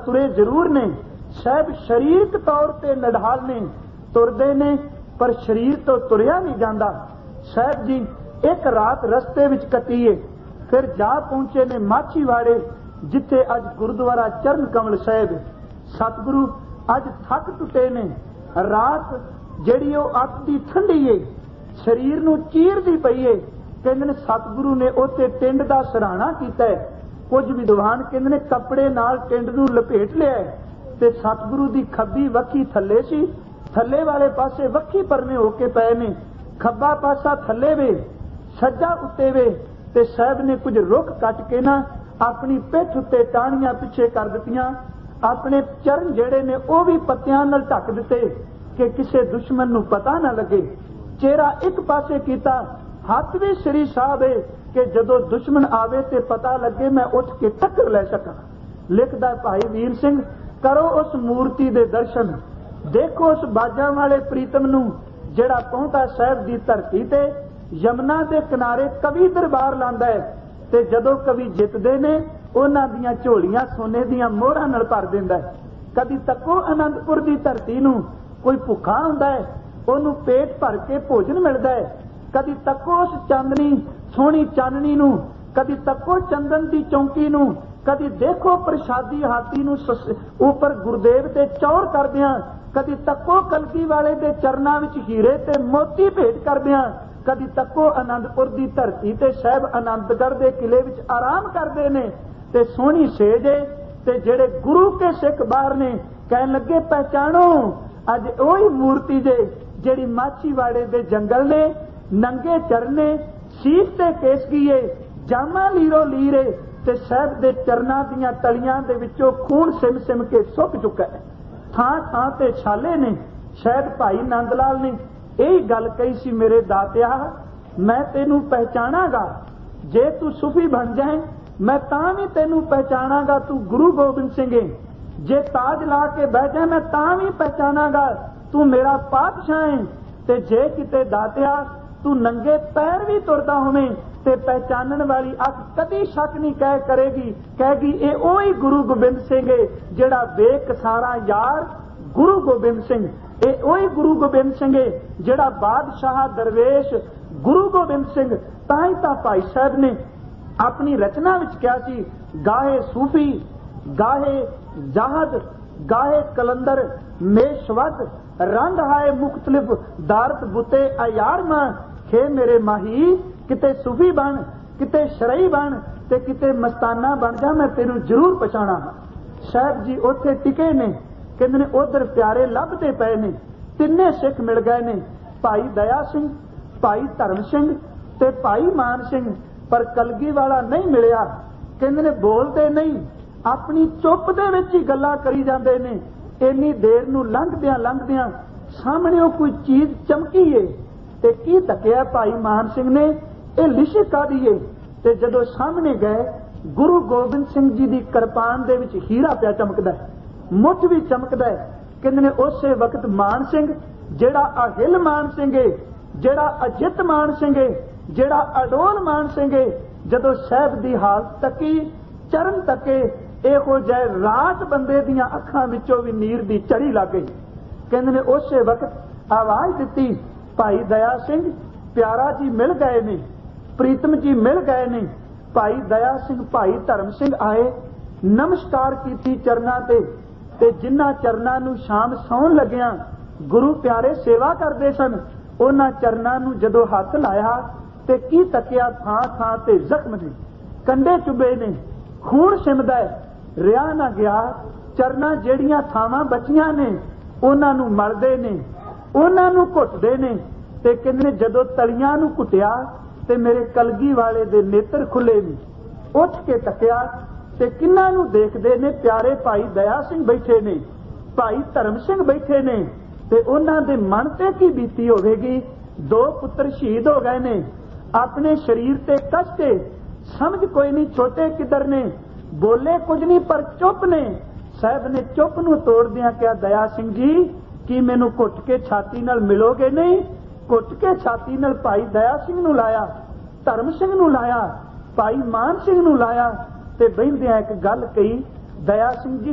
तुरे जरूर ने। साहब शरीरक तौर पर नढाल ने, तुरदे ने पर शरीर तो तुरिया नहीं जाता। साहब जी एक रात रस्ते विच कटीए, फिर जा पहुंचे ने माछीवाड़े, जिथे अज गुरुद्वारा चरण कमल साहब। सतगुरु अज थक टुटे ने। रात जिहड़ी अत दी ठंडी है, शरीर नूं चीरदी पई है। कहंदे ने सतगुरु ने उत्थे टिंड दा सराहना कीता है। कुछ विद्वान कहंदे ने कपड़े नाल टिंड नूं लपेट लिया है ते सतगुरु दी खब्बी वक्खी थल्ले सी, थल्ले वाले पासे वक्खी परने होके पए ने। खब्बा पासा थल्ले वे, सज्जा उत्ते वे। ते साहब ने कुछ रुख कट के ना अपनी पिठ उत्ते टाहणियां पिछे कर दित्तियां। अपने चरण जेड़े ने वो भी पत्तियां नाल ढक दिते कि किसी दुश्मन नूं पता ना लगे। चेहरा एक पासे कीता, हथ भी श्री साहब है कि जदों दुश्मन आवे ते पता लगे मैं उठ के टक्कर ले सका। लिखदा भाई वीर सिंह, करो उस मूर्ति दे दर्शन, देखो उस बाजां वाले प्रीतम नूं जेड़ा पहुंचा साहब दी धरती ते यमुना दे किनारे कवि दरबार लांदा है। ते जदों कवि जितदे ने उन्हां दीयां झोलियां सोने दीयां मोहरां नाल भर दिंदा है। कदी तको आनंदपुर दी धरती नूं कोई भुखा हुंदा है, ओनू पेट भर के भोजन मिलता है। कदी तको उस चांदनी सोहनी चाननी नूं, कदी तको चंदन दी चौंकी नूं, कदी देखो प्रसादी हाथी नूं ऊपर गुरुदेव ते चौड़ करदियां, कदी तको कलगी वाले दे चरनां विच हीरे ते मोती भेंट करदियां, कदी तको आनंदपुर दी धरती ते साहब आनंदगढ़ दे किले विच आराम करदे ने। ते सोहनी सेज है ते जेड़े गुरु के सिख बाहर ने कहन लगे पहचानो अज ओही मूर्ति जे जेड़ी माछीवाड़े दे जंगल ने, नंगे चरने, शीश ते केसगीए, जामा लीरो लीरे ते साहब दे चरनां दीयां तलियां दे विचों खून सिम सिम के सुक चुका है। थां थां ते छाले ने। शायद भाई नंद लाल ने यही गल कही सी, मेरे दातिया मैं तेनू पहचानागा, जे तू सूफी बन जाए मैं तां भी तेनू पहचानागा तू गुरु गोबिंद सिंह है। जे ताज ला के बह जाए मैं तां भी पहचानागा तू मेरा पातशाह है। ते जे किते दातिया तू नंगे पैर भी तुरदा होवे ते पहचानन वाली अख कदी शक नहीं करेगी, कहेगी ये ओही गुरु गोबिंद सिंह है जेड़ा बेकसारा यार गुरु गोबिंद सिंह। ये ओही गुरु गोबिंद सिंह है जेड़ा बादशाह दरवेश गुरु गोबिंद सिंह। तां ही तां भाई साहब ने अपनी रचना विच कहा सी, गाहे सूफी गाहे जाहद गाहे कलंदर मेशवद रंग हाय मुख्तलिफ दारत बुते अयार मां। खे मेरे माही किते सूफी बन, किते शरई बन ते किते मस्ताना बन जा, मैं तेनू जरूर पछाणा। साहब जी उत्थे टिके ने, कहंदे ने उधर प्यारे लभदे पए ने। तिन्ने सिख मिल गए ने, भाई दया सिंह, भाई धर्म सिंह ते भाई मान सिंह, पर कलगी वाला नहीं मिलिया। कहंदे ने बोलते नहीं, अपनी चुप दे विच ही गल्लां करी जांदे ने। इन्नी देर नूं लंघदियां सामने कोई चीज चमकी है ते की तकिया भाई मान सिंह ने, ये लिशक कादी है। ते जदों सामने गए गुरु गोबिंद सिंह जी दी किरपान दे विच हीरा पिया चमकदा है, मुठ भी चमकदा है। कहंदे ने उसे वक्त मान सिंह जेड़ा अहिल मान सिंह है, जेड़ा अजित मान सिंह है, जेड़ा अडोल मान सिंह है, जदों साहब दी हालत तकी चरण तके इहो जै रात बंदे दियां अखां विचों भी नीर दी चढ़ी लग गई। कहंदे ने उसे वक्त आवाज दिती, भाई दया सिंह प्यारा जी मिल गए ने, प्रीतम जी मिल गए ने। भाई दया सिंह भाई धर्म सिंह आए, नमस्कार कीती चरनां ते जिन्हां चरनां नूं शाम सौण लगियां गुरु प्यारे सेवा करदे सन, उन्हां चरनां नूं जदों हथ लाया ते की तकिया थां थां ते जख्म ने, कंडे चुभे ने, खून सिमदा है, रिया ना गया। चरनां जेड़ियां थावां बचियां ने उन्हां नूं मलदे ने, उन्हां नूं घुटदे ने। ते कहंदे ने जदों तलियां नूं घुटिया ते मेरे कलगी वाले दे नेत्र खुले ने। उठ के तकिया ते किन्हां नूं देखदे ने, प्यारे भाई दया सिंह बैठे ने, भाई धर्म सिंह बैठे ने। ते उन्हां दे मन ते की बीती होवेगी, दो पुत्र शहीद हो गए ने, अपने शरीर ते कष्ट है, समझ कोई नहीं छोटे किधर ने, बोले कुछ नहीं पर चुप ने। साहब ने चुप नूं तोड़दियां कहा, दया सिंह जी की मैनू घुट के छाती नाल मिलोगे नहीं? घुट के छाती नाल भाई दया सिंह नूं लाया, धर्म सिंह नूं लाया, भाई मान सिंह नूं लाया ते बहिंदियां एक गल कही, दया सिंह जी प्यार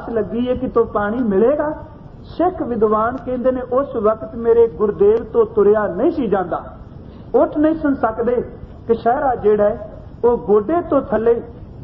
लगी है कि तो पानी मिलेगा। सिख विद्वान कहते ने उस वक्त मेरे गुरदेव तो तुरिया नहीं सी जाता, उठ नहीं सुन सकते कि शहरा जेड़ा है वो गोडे तो थले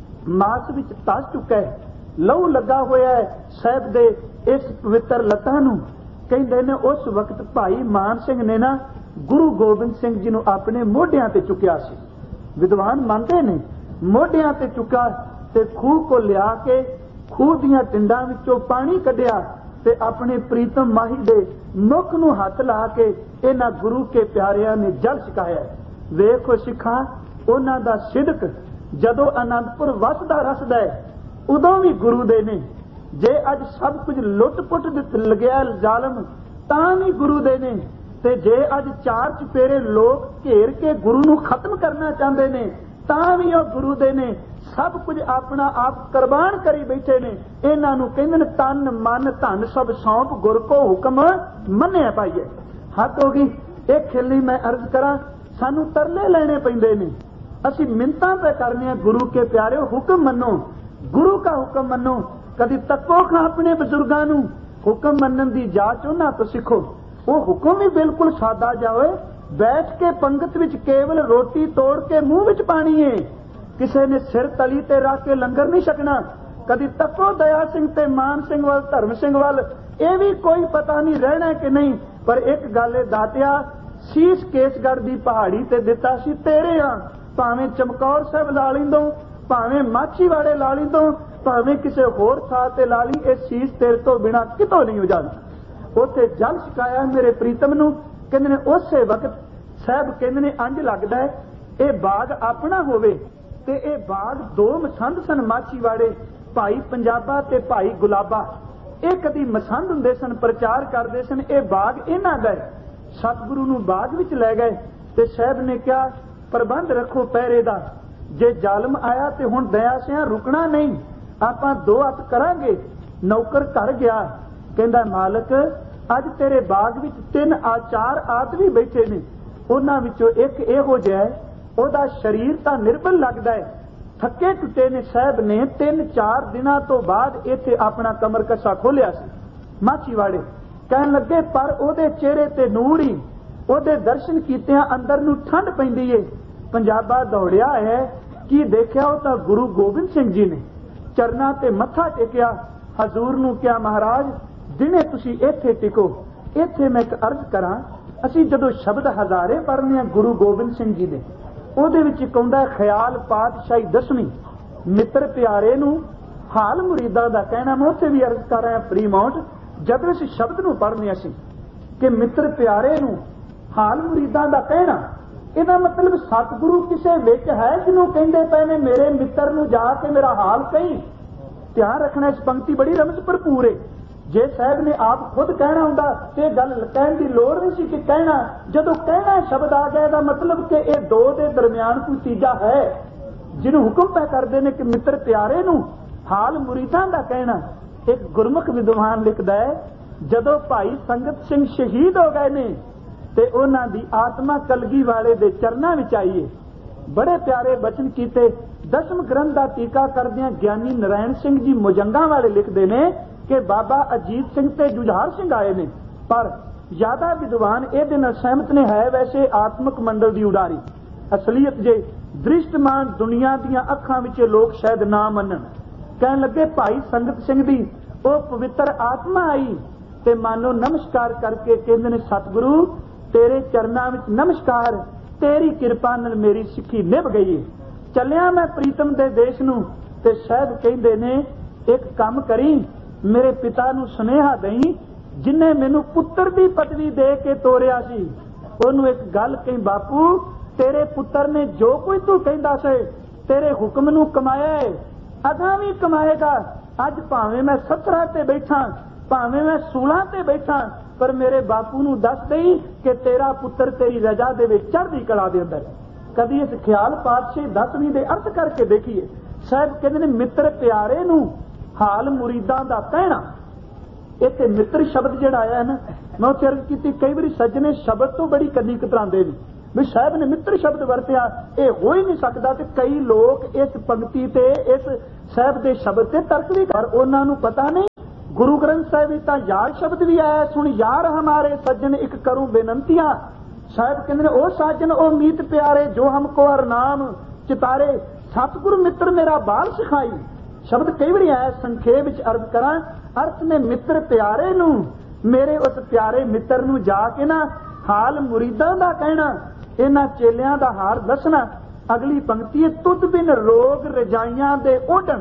मास विच धस चुका है, लहू लगा होया है साहब दे इस पवित्र लत्तां नूं। कहते ने उस वक्त भाई मान सिंह ने ना गुरु गोबिंद सिंह जी नूं अपने मोढियां ते चुकिया सी। विद्वान मानते ने मोढियां ते चुका ते खूह को लिया के खूह दियां टिंडां विचों पानी कढिया ते अपने प्रीतम माही दे मुख नूं हथ ला के इन्हां गुरु के प्यारियां ने जल छकाया। वेखो सिखा उन्हां दा सिदक जदों आनंदपुर वसदा रसदा है उदों भी गुरु दे ने। जे अज सब कुछ लुट पुट लगया जालम तां भी गुरु दे ने, ते जे अज चार चुफेरे लोग घेर के गुरु नूं खत्म करना चाहते ने तां भी वो गुरु दे ने। सब कुछ अपना आप कुर्बान करी बैठे ने। इन्हां नूं कहंदे ने तन मन धन सब सौंप गुर को हुक्म मन्निया पाइए। हद हो गई। एक खिल्ली मैं अर्ज करा, सानू तरले लेने पैंदे ने, असीं मिन्नतां पे करने गुरु के प्यारे हुक्म मनो, गुरु का हुक्म मनो। कदी तको खां अपने बजुर्गां नूं हुक्म मनन दी जाच उन्हां तो सीखो। वो हुक्म भी बिल्कुल सादा जावे, बैठ के पंगत विच केवल रोटी तोड़ के मुंह विच पानी है, किसी ने सिर तली ते रख के लंगर नहीं छकना। कदी तको दया सिंह ते मान सिंह वाल धर्म सिंह वाल ये भी कोई पता नहीं रहना कि नहीं। पर एक गल दातिया शीश केसगढ़ दी पहाड़ी ते दिता सी तेरे हां, भावें चमकौर साहब ला लिंदो, भावें माछीवाड़े ला लिंदो, भावें किसी होर थां ते ला ली, इह शीश तेरे तो बिना कितों नहीं उजाड़दी। उत्थे जल छकाया मेरे प्रीतम नूं। कहंदे ने उसे वक्त साहब कहंदे ने अंज लगदा है ये बाग अपना होवे ते ये बाग दो मसंद सन माछीवाड़े, भाई पंजाबा ते भाई गुलाबा। ये कदी मसंद हुंदे सन, प्रचार करदे सन ये बाग इन्हां दा है। सतगुरु नूं बाग विच लै गए ते साहब ने कहा प्रबंध रखो पहरे दा, जे जालम आया ते हुण दया सिया रुकना नहीं, आपां दो हत्थ करांगे। नौकर घर गया, कहंदा मालक अज तेरे बाग विच 3 4 आदमी बैठे ने, उन्हां विचों एक इहो जिहा है ओदा शरीर तां निर्बल लगदा है, थके टुटे ने। साहब ने 3 4 दिनां तो बाद इत्थे अपना कमर कसा खोलिया सी। माछीवाड़े कहन लगे पर ओदे चेहरे ते नूर ही, ओदे दर्शन कीतियां अंदर नूं ठंड पैंदी है। पंजाबा दौड़िया है कि देखिया वो तां गुरु गोबिंद सिंह जी ने चरना ते मत्था टेकिया। हजूर नूं कहा महाराज दिने तुसी इत्थे टिको। इत्थे मैं एक अर्ज करा, असीं जदों शब्द हजारे पढ़ने गुरु गोबिंद सिंह जी दे ਉਹਦੇ ਵਿੱਚ ਇੱਕ ਆਉਂਦਾ ਖਿਆਲ ਪਾਤਸ਼ਾਹੀ 10ਵੀਂ ਮਿੱਤਰ ਪਿਆਰੇ ਨੂੰ ਹਾਲ ਮੁਰੀਦਾਂ ਦਾ ਕਹਿਣਾ। ਮੈਂ ਉੱਥੇ ਵੀ ਅਰਜ਼ ਕਰ ਰਿਹਾ ਫਰੀ ਮਾਊਂਟ ਜਦੋਂ ਇਸ ਸ਼ਬਦ ਨੂੰ ਪੜ੍ਹਨੇ ਅਸੀਂ ਕਿ ਮਿੱਤਰ ਪਿਆਰੇ ਨੂੰ ਹਾਲ ਮੁਰੀਦਾਂ ਦਾ ਕਹਿਣਾ, ਇਹਦਾ ਮਤਲਬ ਸਤਿਗੁਰੂ ਕਿਸੇ ਵਿੱਚ ਹੈ ਜਿਹਨੂੰ ਕਹਿੰਦੇ ਪਏ ਨੇ ਮੇਰੇ ਮਿੱਤਰ ਨੂੰ ਜਾ ਕੇ ਮੇਰਾ ਹਾਲ ਕਹੀ। ਧਿਆਨ ਰੱਖਣਾ ਇਸ ਪੰਕਤੀ ਬੜੀ ਰਮਜ਼ ਭਰਪੂਰ ਹੈ। ਜੇ ਸਾਹਿਬ ਨੇ ਆਪ ਖੁਦ ਕਹਿਣਾ ਹੁੰਦਾ ਤੇ ਗੱਲ ਕਹਿਣ ਦੀ ਲੋੜ ਨਹੀਂ ਸੀ ਕਿ ਕਹਿਣਾ। ਜਦੋਂ ਕਹਿਣਾ ਸ਼ਬਦ ਆ ਗਿਆ ਇਹਦਾ ਮਤਲਬ ਕਿ ਇਹ ਦੋ ਦੇ ਦਰਮਿਆਨ ਕੋਈ ਤੀਜਾ ਹੈ ਜਿਹਨੂੰ ਹੁਕਮ ਪੈ ਕਰਦੇ ਨੇ ਕਿ ਮਿੱਤਰ ਪਿਆਰੇ ਨੂੰ ਹਾਲ ਮੁਰੀਦਾਂ ਦਾ ਕਹਿਣਾ। ਇੱਕ ਗੁਰਮੁਖ ਵਿਦਵਾਨ ਲਿਖਦਾ ਹੈ ਜਦੋਂ ਭਾਈ ਸੰਗਤ ਸਿੰਘ ਸ਼ਹੀਦ ਹੋ ਗਏ ਨੇ ਤੇ ਉਹਨਾਂ ਦੀ ਆਤਮਾ ਕਲਗੀ ਵਾਲੇ ਦੇ ਚਰਨਾਂ ਵਿੱਚ ਆਈ ਹੈ। ਬੜੇ ਪਿਆਰੇ ਬਚਨ ਕੀਤੇ। 10ਵੇਂ ਗ੍ਰੰਥ ਦਾ ਟੀਕਾ ਕਰਦਿਆਂ ਗਿਆਨੀ ਨਾਰਾਇਣ ਸਿੰਘ ਜੀ ਮੁਜੰਗਾ ਵਾਲੇ ਲਿਖਦੇ ਨੇ कि बाबा अजीत सिंह ते जुझार सिंह आए ने, पर ज्यादा विद्वान इहदे नाल सहमत ने है वैसे आत्मक मंडल दी उडारी। असलीयत जे दृष्टमान दुनिया दियां अखां विच लोग शायद ना मनन। कहन लगे भाई संगत सिंह दी ओ पवित्र आत्मा आई ते मानो नमस्कार करके कहंदे ने सतगुरु तेरे चरनां विच नमस्कार, तेरी किरपा नाल मेरी सिੱਖੀ निभ गई है। चलिया मैं प्रीतम दे देश नूं ते शायद कहंदे ने एक काम करी मेरे पिता नूं सुनेहा दई जिन्हें मैनू पुत्र दी पदवी दे के तोरिया सी। ओनू एक गल कही बापू तेरे पुत्र ने जो कुछ तू कहंदा से तेरे हुक्म नूं कमाया है अगां भी कमाएगा। अज भावें मैं 17 ते बैठा भावें मैं 16 ते बैठा पर मेरे बापू नूं दस दई कि तेरा पुत्र तेरी रजा दे विच चढ़दी कला दे अंदर। कदी इस ख्याल पातशाही 10वीं दे अर्थ करके देखिए। साहब कहंदे ने मित्र प्यारे नूं हाल मुरीदां दा कहना। इत्थे मित्र शब्द जिहड़ा आया है ना मैं उत्थे अर्ज कीती कई बारी सज्जने शब्द तो बड़ी कदी कतरांदे ने भी साहब ने मित्र शब्द वरतिया ये हो ही नहीं सकता। ते कई लोग इस पंक्ति ते इस ਸਾਹਿਬ ਦੇ ਸ਼ਬਦ ਤੇ ਤਰਕ ਵੀ ਕਰ, ਉਹਨਾਂ ਨੂੰ ਪਤਾ ਨਹੀਂ ਗੁਰੂ ਗ੍ਰੰਥ ਸਾਹਿਬ ਵਿੱਚ ਤਾਂ ਯਾਰ ਸ਼ਬਦ ਵੀ ਆਇਆ, ਸੁਣ ਯਾਰ ਹਮਾਰੇ ਸੱਜਣ ਇੱਕ ਕਰੂੰ ਬੇਨੰਤੀਆਂ। ਸਾਹਿਬ ਕਹਿੰਦੇ ਨੇ ਉਹ ਸਾਜਨ ਉਹ ਮੀਤ ਪਿਆਰੇ ਜੋ ਹਮਕੋ ਹਰ ਨਾਮ ਚਿਤਾਰੇ, ਸਤਿਗੁਰ ਮਿੱਤਰ ਮੇਰਾ ਬਾਲ ਸਿਖਾਈ। ਸ਼ਬਦ ਕਈ ਵਾਰੀ ਆਇਆ, ਸੰਖੇਪ ਵਿੱਚ ਅਰਥ ਕਰਾਂ, ਅਰਥ ਨੇ ਮਿੱਤਰ ਪਿਆਰੇ ਨੂੰ, ਮੇਰੇ ਉਸ ਪਿਆਰੇ ਮਿੱਤਰ ਨੂੰ ਜਾ ਕੇ ਨਾ ਹਾਲ ਮੁਰੀਦਾਂ ਦਾ ਕਹਿਣਾ, ਇਹਨਾਂ ਚੇਲਿਆਂ ਦਾ ਹਾਲ ਦੱਸਣਾ। ਅਗਲੀ ਪੰਕਤੀ ਹੈ, ਤੁਧ ਬਿਨ ਰੋਗ ਰਜਾਈਆਂ ਦੇ ਓਢਣ।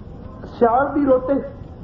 ਸਿਆਲ ਦੀ ਰੋਤੇ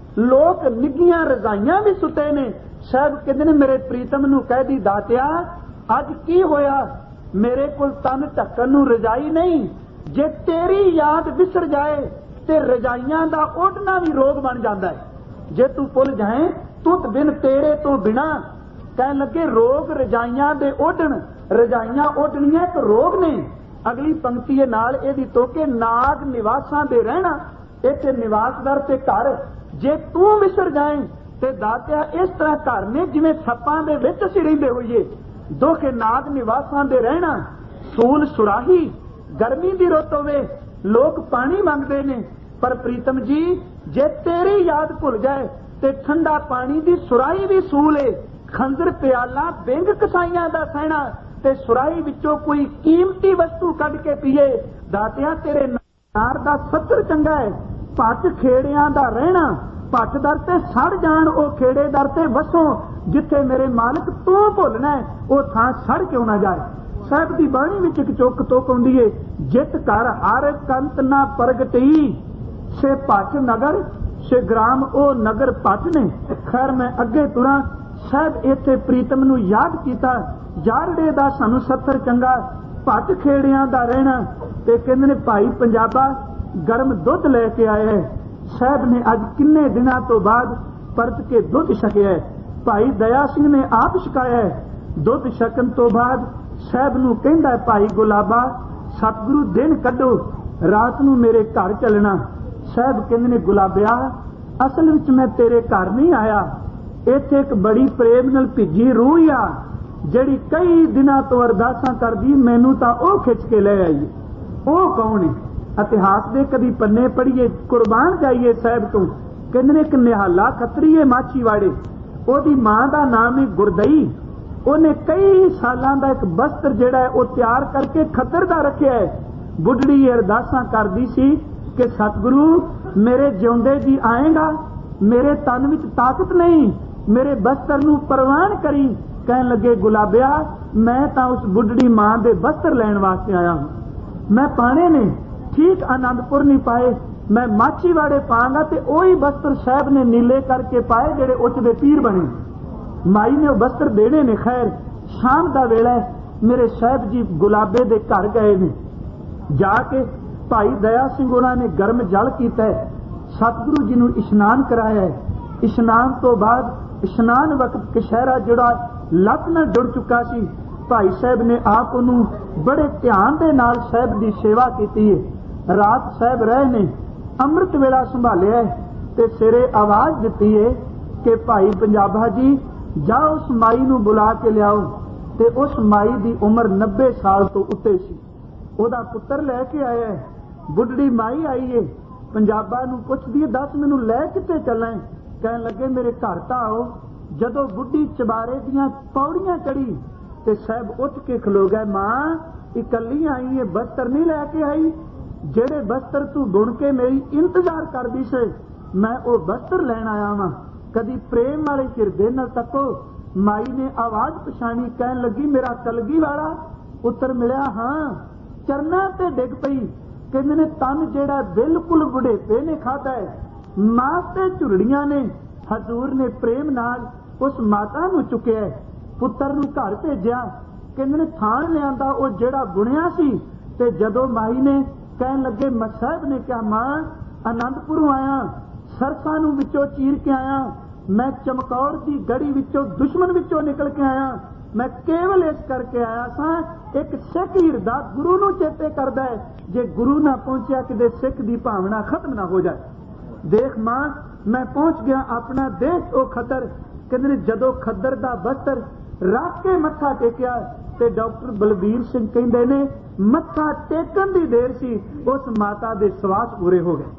ਲੋਕ ਨਿੱਘੀਆਂ ਰਜਾਈਆਂ ਵੀ ਸੁੱਤੇ ਨੇ। ਸਾਹਿਬ ਕਹਿੰਦੇ ਨੇ ਮੇਰੇ ਪ੍ਰੀਤਮ ਨੂੰ ਕਹਿ ਦੀ ਦਾਤਿਆ ਅੱਜ ਕੀ ਹੋਇਆ, ਮੇਰੇ ਕੋਲ ਤਨ ਢੱਕਣ ਨੂੰ ਰਜਾਈ ਨਹੀਂ। ਜੇ ਤੇਰੀ ਯਾਦ ਵਿਸਰ ਜਾਏ ਤੇ ਰਜਾਈਆਂ ਦਾ ਓਢਣਾ ਵੀ ਰੋਗ ਬਣ ਜਾਂਦਾ ਹੈ। ਜੇ ਤੂੰ ਭੁੱਲ ਜਾਏ ਤੁਧ ਬਿਨ ਤੇਰੇ ਤੋਂ ਬਿਨਾ, ਕਹਿਣ ਲੱਗੇ ਰੋਗ ਰਜਾਈਆਂ ਦੇ ਓਢਣ, ਰਜਾਈਆਂ ਓਢਣੀਆਂ ਇੱਕ ਰੋਗ ਨੇ। ਅਗਲੀ ਪੰਕਤੀ ਹੈ ਨਾਲ ਇਹਦੀ ਤੋਕੇ, ਨਾਗ ਨਿਵਾਸਾਂ ਦੇ ਰਹਿਣਾ। ਇੱਥੇ ਨਿਵਾਸਦਰ ਤੇ ਘਰ ਜੇ ਤੂੰ ਵਿਸਰ ਜਾਏ ਤੇ ਦਾਤਿਆ ਇਸ ਤਰ੍ਹਾਂ ਘਰ ਨੇ ਜਿਵੇਂ ਸੱਪਾਂ ਦੇ ਵਿੱਚ ਅਸੀਂ ਰਹਿੰਦੇ ਹੋਈਏ। ਦੋਖੇ ਨਾਗ ਨਿਵਾਸਾਂ ਦੇ ਰਹਿਣਾ। ਸੂਲ ਸੁਰਾਹੀ, ਗਰਮੀ ਦੀ ਰੁੱਤ ਹੋਵੇ ਲੋਕ ਪਾਣੀ ਮੰਗਦੇ ਨੇ, ਪਰ ਪ੍ਰੀਤਮ ਜੀ ਜੇ ਤੇਰੀ ਯਾਦ ਭੁੱਲ ਜਾਏ ਤੇ ਠੰਡਾ ਪਾਣੀ ਦੀ ਸੁਰਾਹੀ ਵੀ ਸੂਲ ਏ। ਖੰਜਰ ਪਿਆਲਾ ਬਿੰਗ ਕਸਾਈਆਂ ਦਾ ਸਹਿਣਾ ਤੇ ਸੁਰਾਹੀ ਵਿੱਚੋਂ ਕੋਈ ਕੀਮਤੀ ਵਸਤੂ ਕੱਢ ਕੇ ਪੀਏ। ਦਾਤਿਆ ਤੇਰੇ ਨਾਰ ਦਾ ਸੱਤਰ ਚੰਗਾ ਹੈ। ਪੱਟ ਖੇੜਿਆਂ ਦਾ ਰਹਿਣਾ, ਪੱਟ ਦਰ ਤੇ ਸੜ ਜਾਣ ਉਹ ਖੇੜੇ ਦਰ ਤੇ ਵਸੋਂ। ਜਿੱਥੇ ਮੇਰੇ ਮਾਲਕ ਤੂੰ ਭੁੱਲਣਾ ਉਹ ਥਾਂ ਸੜ ਕਿਉਂ ਨਾ ਜਾਏ। ਸਾਹਿਬ ਦੀ ਬਾਣੀ ਵਿੱਚ ਇੱਕ ਚੁੱਕ ਤੋਕ ਆਉਂਦੀ ਏ, ਜਿਤ ਘਰ ਹਰ ਕੰਤ ਨਾ ਪ੍ਰਗਟੀ, ਸੇ ਪੱਟ ਨਗਰ ਸੇ ਗ੍ਰਾਮ ਉਹ ਨਗਰ ਪੱਟ ਨੇ। ਖੈਰ ਮੈਂ ਅੱਗੇ ਤੁਰਾਂ। ਸਾਹਿਬ ਇੱਥੇ ਪ੍ਰੀਤਮ ਨੂੰ ਯਾਦ ਕੀਤਾ, ਜਾਰੜੇ ਦਾ ਸਾਨੂੰ ਸੱਤਰ ਚੰਗਾ, ਪੱਟ ਖੇੜਿਆਂ ਦਾ ਰਹਿਣਾ। ਤੇ ਕਹਿੰਦੇ ਨੇ ਭਾਈ ਪੰਜਾਬਾ ਗਰਮ ਦੁੱਧ ਲੈ ਕੇ ਆਇਆ। ਸਾਹਿਬ ਨੇ ਅੱਜ ਕਿੰਨੇ ਦਿਨਾਂ ਤੋਂ ਬਾਅਦ ਪਰਤ ਕੇ ਦੁੱਧ ਛਕਿਆ। ਭਾਈ ਦਇਆ ਸਿੰਘ ਨੇ ਆਪ ਛਕਾਇਆ। ਦੁੱਧ ਛਕਣ ਤੋਂ ਬਾਅਦ ਸਾਹਿਬ ਨੂੰ ਕਹਿੰਦਾ, ਭਾਈ ਗੁਲਾਬਾ ਸਤਿਗੁਰੂ ਦਿਨ ਕੱਢੋ, ਰਾਤ ਨੂੰ ਮੇਰੇ ਘਰ ਚੱਲਣਾ। ਸਾਹਿਬ ਕਹਿੰਦੇ ਨੇ, ਗੁਲਾਬਿਆ ਅਸਲ ਵਿੱਚ ਮੈਂ ਤੇਰੇ ਘਰ ਨਹੀਂ ਆਇਆ, ਇੱਥੇ ਇੱਕ ਬੜੀ ਪ੍ਰੇਮ ਨਾਲ ਭਿੱਜੀ ਰੂਹ ਆ ਜਿਹੜੀ ਕਈ ਦਿਨਾਂ ਤੋਂ ਅਰਦਾਸਾਂ ਕਰਦੀ, ਮੈਨੂੰ ਤਾਂ ਉਹ ਖਿੱਚ ਕੇ ਲੈ ਆਈ। ਉਹ ਕੌਣ ਹੈ? ਇਤਿਹਾਸ ਦੇ ਕਦੀ ਪੰਨੇ ਪੜੀਏ, ਕੁਰਬਾਨ ਜਾਈਏ ਸਾਹਿਬ ਤੋਂ। ਕਹਿੰਦੇ ਨੇ ਇੱਕ ਨਿਹਾਲਾ ਖੱਤਰੀ ਹੈ ਮਾਛੀਵਾੜੇ, ਉਹਦੀ ਮਾਂ ਦਾ ਨਾਮ ਹੈ ਗੁਰਦਈ। ਉਹਨੇ ਕਈ ਸਾਲਾਂ ਦਾ ਇੱਕ ਬਸਤਰ ਜਿਹੜਾ ਹੈ ਉਹ ਤਿਆਰ ਕਰਕੇ ਖੱਦਰ ਦਾ ਰੱਖਿਆ ਹੈ। ਬੁੱਢੜੀ ਅਰਦਾਸਾਂ ਕਰਦੀ ਸੀ ਕਿ ਸਤਿਗੁਰੂ ਮੇਰੇ ਜਿਉਂਦੇ ਜੀ ਆਏਗਾ, ਮੇਰੇ ਤਨ ਵਿੱਚ ਤਾਕਤ ਨਹੀਂ, ਮੇਰੇ ਬਸਤਰ ਨੂੰ ਪ੍ਰਵਾਨ ਕਰੀ। ਕਹਿਣ ਲੱਗੇ, ਗੁਲਾਬਿਆ ਮੈਂ ਤਾਂ ਉਸ ਬੁੱਢੜੀ ਮਾਂ ਦੇ ਬਸਤਰ ਲੈਣ ਵਾਸਤੇ ਆਇਆ ਹਾਂ। ਮੈਂ ਪਾਣੇ ਨੇ ਠੀਕ ਆਨੰਦਪੁਰ ਨਹੀਂ ਪਾਏ, ਮੈਂ ਮਾਛੀਵਾੜੇ ਪਾਵਾਂਗਾ ਤੇ ਉਹੀ ਬਸਤਰ ਸਾਹਿਬ ਨੇ ਨੀਲੇ ਕਰਕੇ ਪਾਏ ਜਿਹੜੇ ਉੱਚ ਦੇ ਪੀਰ ਬਣੇ। ਮਾਈ ਨੇ ਉਹ ਬਸਤਰ ਦੇਣੇ ਨੇ। ਖੈਰ ਸ਼ਾਮ ਦਾ ਵੇਲਾ ਮੇਰੇ ਸਾਹਿਬ ਜੀ ਗੁਲਾਬੇ ਦੇ ਘਰ ਗਏ ਨੇ। ਜਾ ਕੇ ਭਾਈ ਦਇਆ ਸਿੰਘ ਉਹਨਾਂ ਨੇ ਗਰਮ ਜਲ ਕੀਤਾ, ਸਤਿਗੁਰੂ ਜੀ ਨੂੰ ਇਸ਼ਨਾਨ ਕਰਾਇਆ। ਇਸ਼ਨਾਨ ਤੋਂ ਬਾਅਦ ਇਸ਼ਨਾਨ ਵਕਤ ਕਸ਼ਹਿਰਾ ਜਿਹੜਾ ਲੱਤ ਨਾਲ ਜੁੜ ਚੁੱਕਾ ਸੀ, ਭਾਈ ਸਾਹਿਬ ਨੇ ਆਪ ਉਹਨੂੰ ਬੜੇ ਧਿਆਨ ਦੇ ਨਾਲ ਸਾਹਿਬ ਦੀ ਸੇਵਾ ਕੀਤੀ ਹੈ। ਰਾਤ ਸਾਹਿਬ ਰਹੇ ਨੇ, ਅੰਮ੍ਰਿਤ ਵੇਲਾ ਸੰਭਾਲਿਆ ਤੇ ਸਿਰੇ ਆਵਾਜ਼ ਦਿੱਤੀ ਹੈ ਕਿ ਭਾਈ ਪੰਜਾਬਾ ਜੀ ਜਾ ਉਸ ਮਾਈ ਨੂੰ ਬੁਲਾ ਕੇ ਲਿਆਓ। ਤੇ ਉਸ ਮਾਈ ਦੀ ਉਮਰ 90 ਸਾਲ ਤੋਂ ਉੱਤੇ ਸੀ। ਉਹਦਾ ਪੁੱਤਰ ਲੈ ਕੇ ਆਇਆ ਹੈ। ਬੁੱਢੜੀ ਮਾਈ ਆਈ ਹੈ, ਪੰਜਾਬਾ ਨੂੰ ਪੁੱਛਦੀ ਹੈ, ਦੱਸ ਮੈਨੂੰ ਲੈ ਕਿੱਥੇ ਚੱਲਾਂ? ਕਹਿਣ ਲੱਗੇ ਮੇਰੇ ਘਰ ਤਾਂ ਆਓ। ਜਦੋਂ ਬੁੱਢੀ ਚਬਾਰੇ ਦੀਆਂ ਪੌੜੀਆਂ ਚੜੀ ਤੇ ਸਾਹਿਬ ਉੱਠ ਕੇ ਖਲੋ ਗਏ। ਮਾਂ ਇਕੱਲੀ ਆਈ ਹੈ, ਬਸਤਰ ਨਹੀਂ ਲੈ ਕੇ ਆਈ? ਜਿਹੜੇ ਬਸਤਰ ਤੂੰ ਬੁਣ ਕੇ ਮੇਰੀ ਇੰਤਜ਼ਾਰ ਕਰਦੀ ਸੀ, ਮੈਂ ਉਹ ਬਸਤਰ ਲੈਣ ਆਇਆ ਵਾਂ। ਕਦੀ ਪ੍ਰੇਮ ਵਾਲੇ ਹਿਰਦੇ ਨਾਲ ਤੱਕੋ। ਮਾਈ ਨੇ ਆਵਾਜ਼ ਪਛਾਣੀ, ਕਹਿਣ ਲੱਗੀ ਮੇਰਾ ਕਲਗੀ ਵਾਲਾ ਪੁੱਤਰ ਮਿਲਿਆ? ਹਾਂ। ਚਰਨਾਂ ਤੇ ਡਿੱਗ ਪਈ। ਕਹਿੰਦੇ ਨੇ ਤਨ ਜਿਹੜਾ ਬਿਲਕੁਲ ਬੁਢੇਪੇ ਨੇ ਖਾਧਾ ਹੈ, ਮਾਂ ਤੇ ਝੁਰੜੀਆਂ ਨੇ। ਹਜ਼ੂਰ ਨੇ ਪ੍ਰੇਮ ਨਾਲ ਉਸ ਮਾਤਾ ਨੂੰ ਚੁੱਕਿਆ, ਪੁੱਤਰ ਨੂੰ ਘਰ ਭੇਜਿਆ। ਕਹਿੰਦੇ ਨੇ ਥਾਣ ਲਿਆਂਦਾ ਉਹ ਜਿਹੜਾ ਬੁਣਿਆ ਸੀ। ਤੇ ਜਦੋਂ ਮਾਈ ਨੇ ਕਹਿਣ ਲੱਗੇ, ਸਾਹਿਬ ਨੇ ਕਿਹਾ, ਮਾਂ ਆਨੰਦਪੁਰੋਂ ਆਇਆ, ਸਰਸਾਂ ਨੂੰ ਵਿੱਚੋਂ ਚੀਰ ਕੇ ਆਇਆ, ਮੈਂ ਚਮਕੌਰ ਦੀ ਗੜੀ ਵਿੱਚੋਂ ਦੁਸ਼ਮਣ ਵਿੱਚੋਂ ਨਿਕਲ ਕੇ ਆਇਆ। ਮੈਂ ਕੇਵਲ ਇਸ ਕਰਕੇ ਆਇਆ ਸਾਂ, ਇੱਕ ਸਿੱਖ ਹਿਰਦਾ ਗੁਰੂ ਨੂੰ ਚੇਤੇ ਕਰਦਾ ਹੈ, ਜੇ ਗੁਰੂ ਨਾ ਪਹੁੰਚਿਆ ਕਿਤੇ ਸਿੱਖ ਦੀ ਭਾਵਨਾ ਖਤਮ ਨਾ ਹੋ ਜਾਏ। ਦੇਖ ਮਾਂ ਮੈਂ ਪਹੁੰਚ ਗਿਆ, ਆਪਣਾ ਦੇਸ਼ ਉਹ ਖੱਦਰ। ਕਹਿੰਦੇ ਨੇ ਜਦੋਂ ਖੱਦਰ ਦਾ ਬਸਤਰ ਰੱਖ ਕੇ ਮੱਥਾ ਟੇਕਿਆ ਤੇ ਡਾਕਟਰ ਬਲਬੀਰ ਸਿੰਘ ਕਹਿੰਦੇ ਨੇ ਮੱਥਾ ਟੇਕਣ ਦੀ ਦੇਰ ਸੀ, ਉਸ ਮਾਤਾ ਦੇ ਸਵਾਸ ਪੂਰੇ ਹੋ ਗਏ।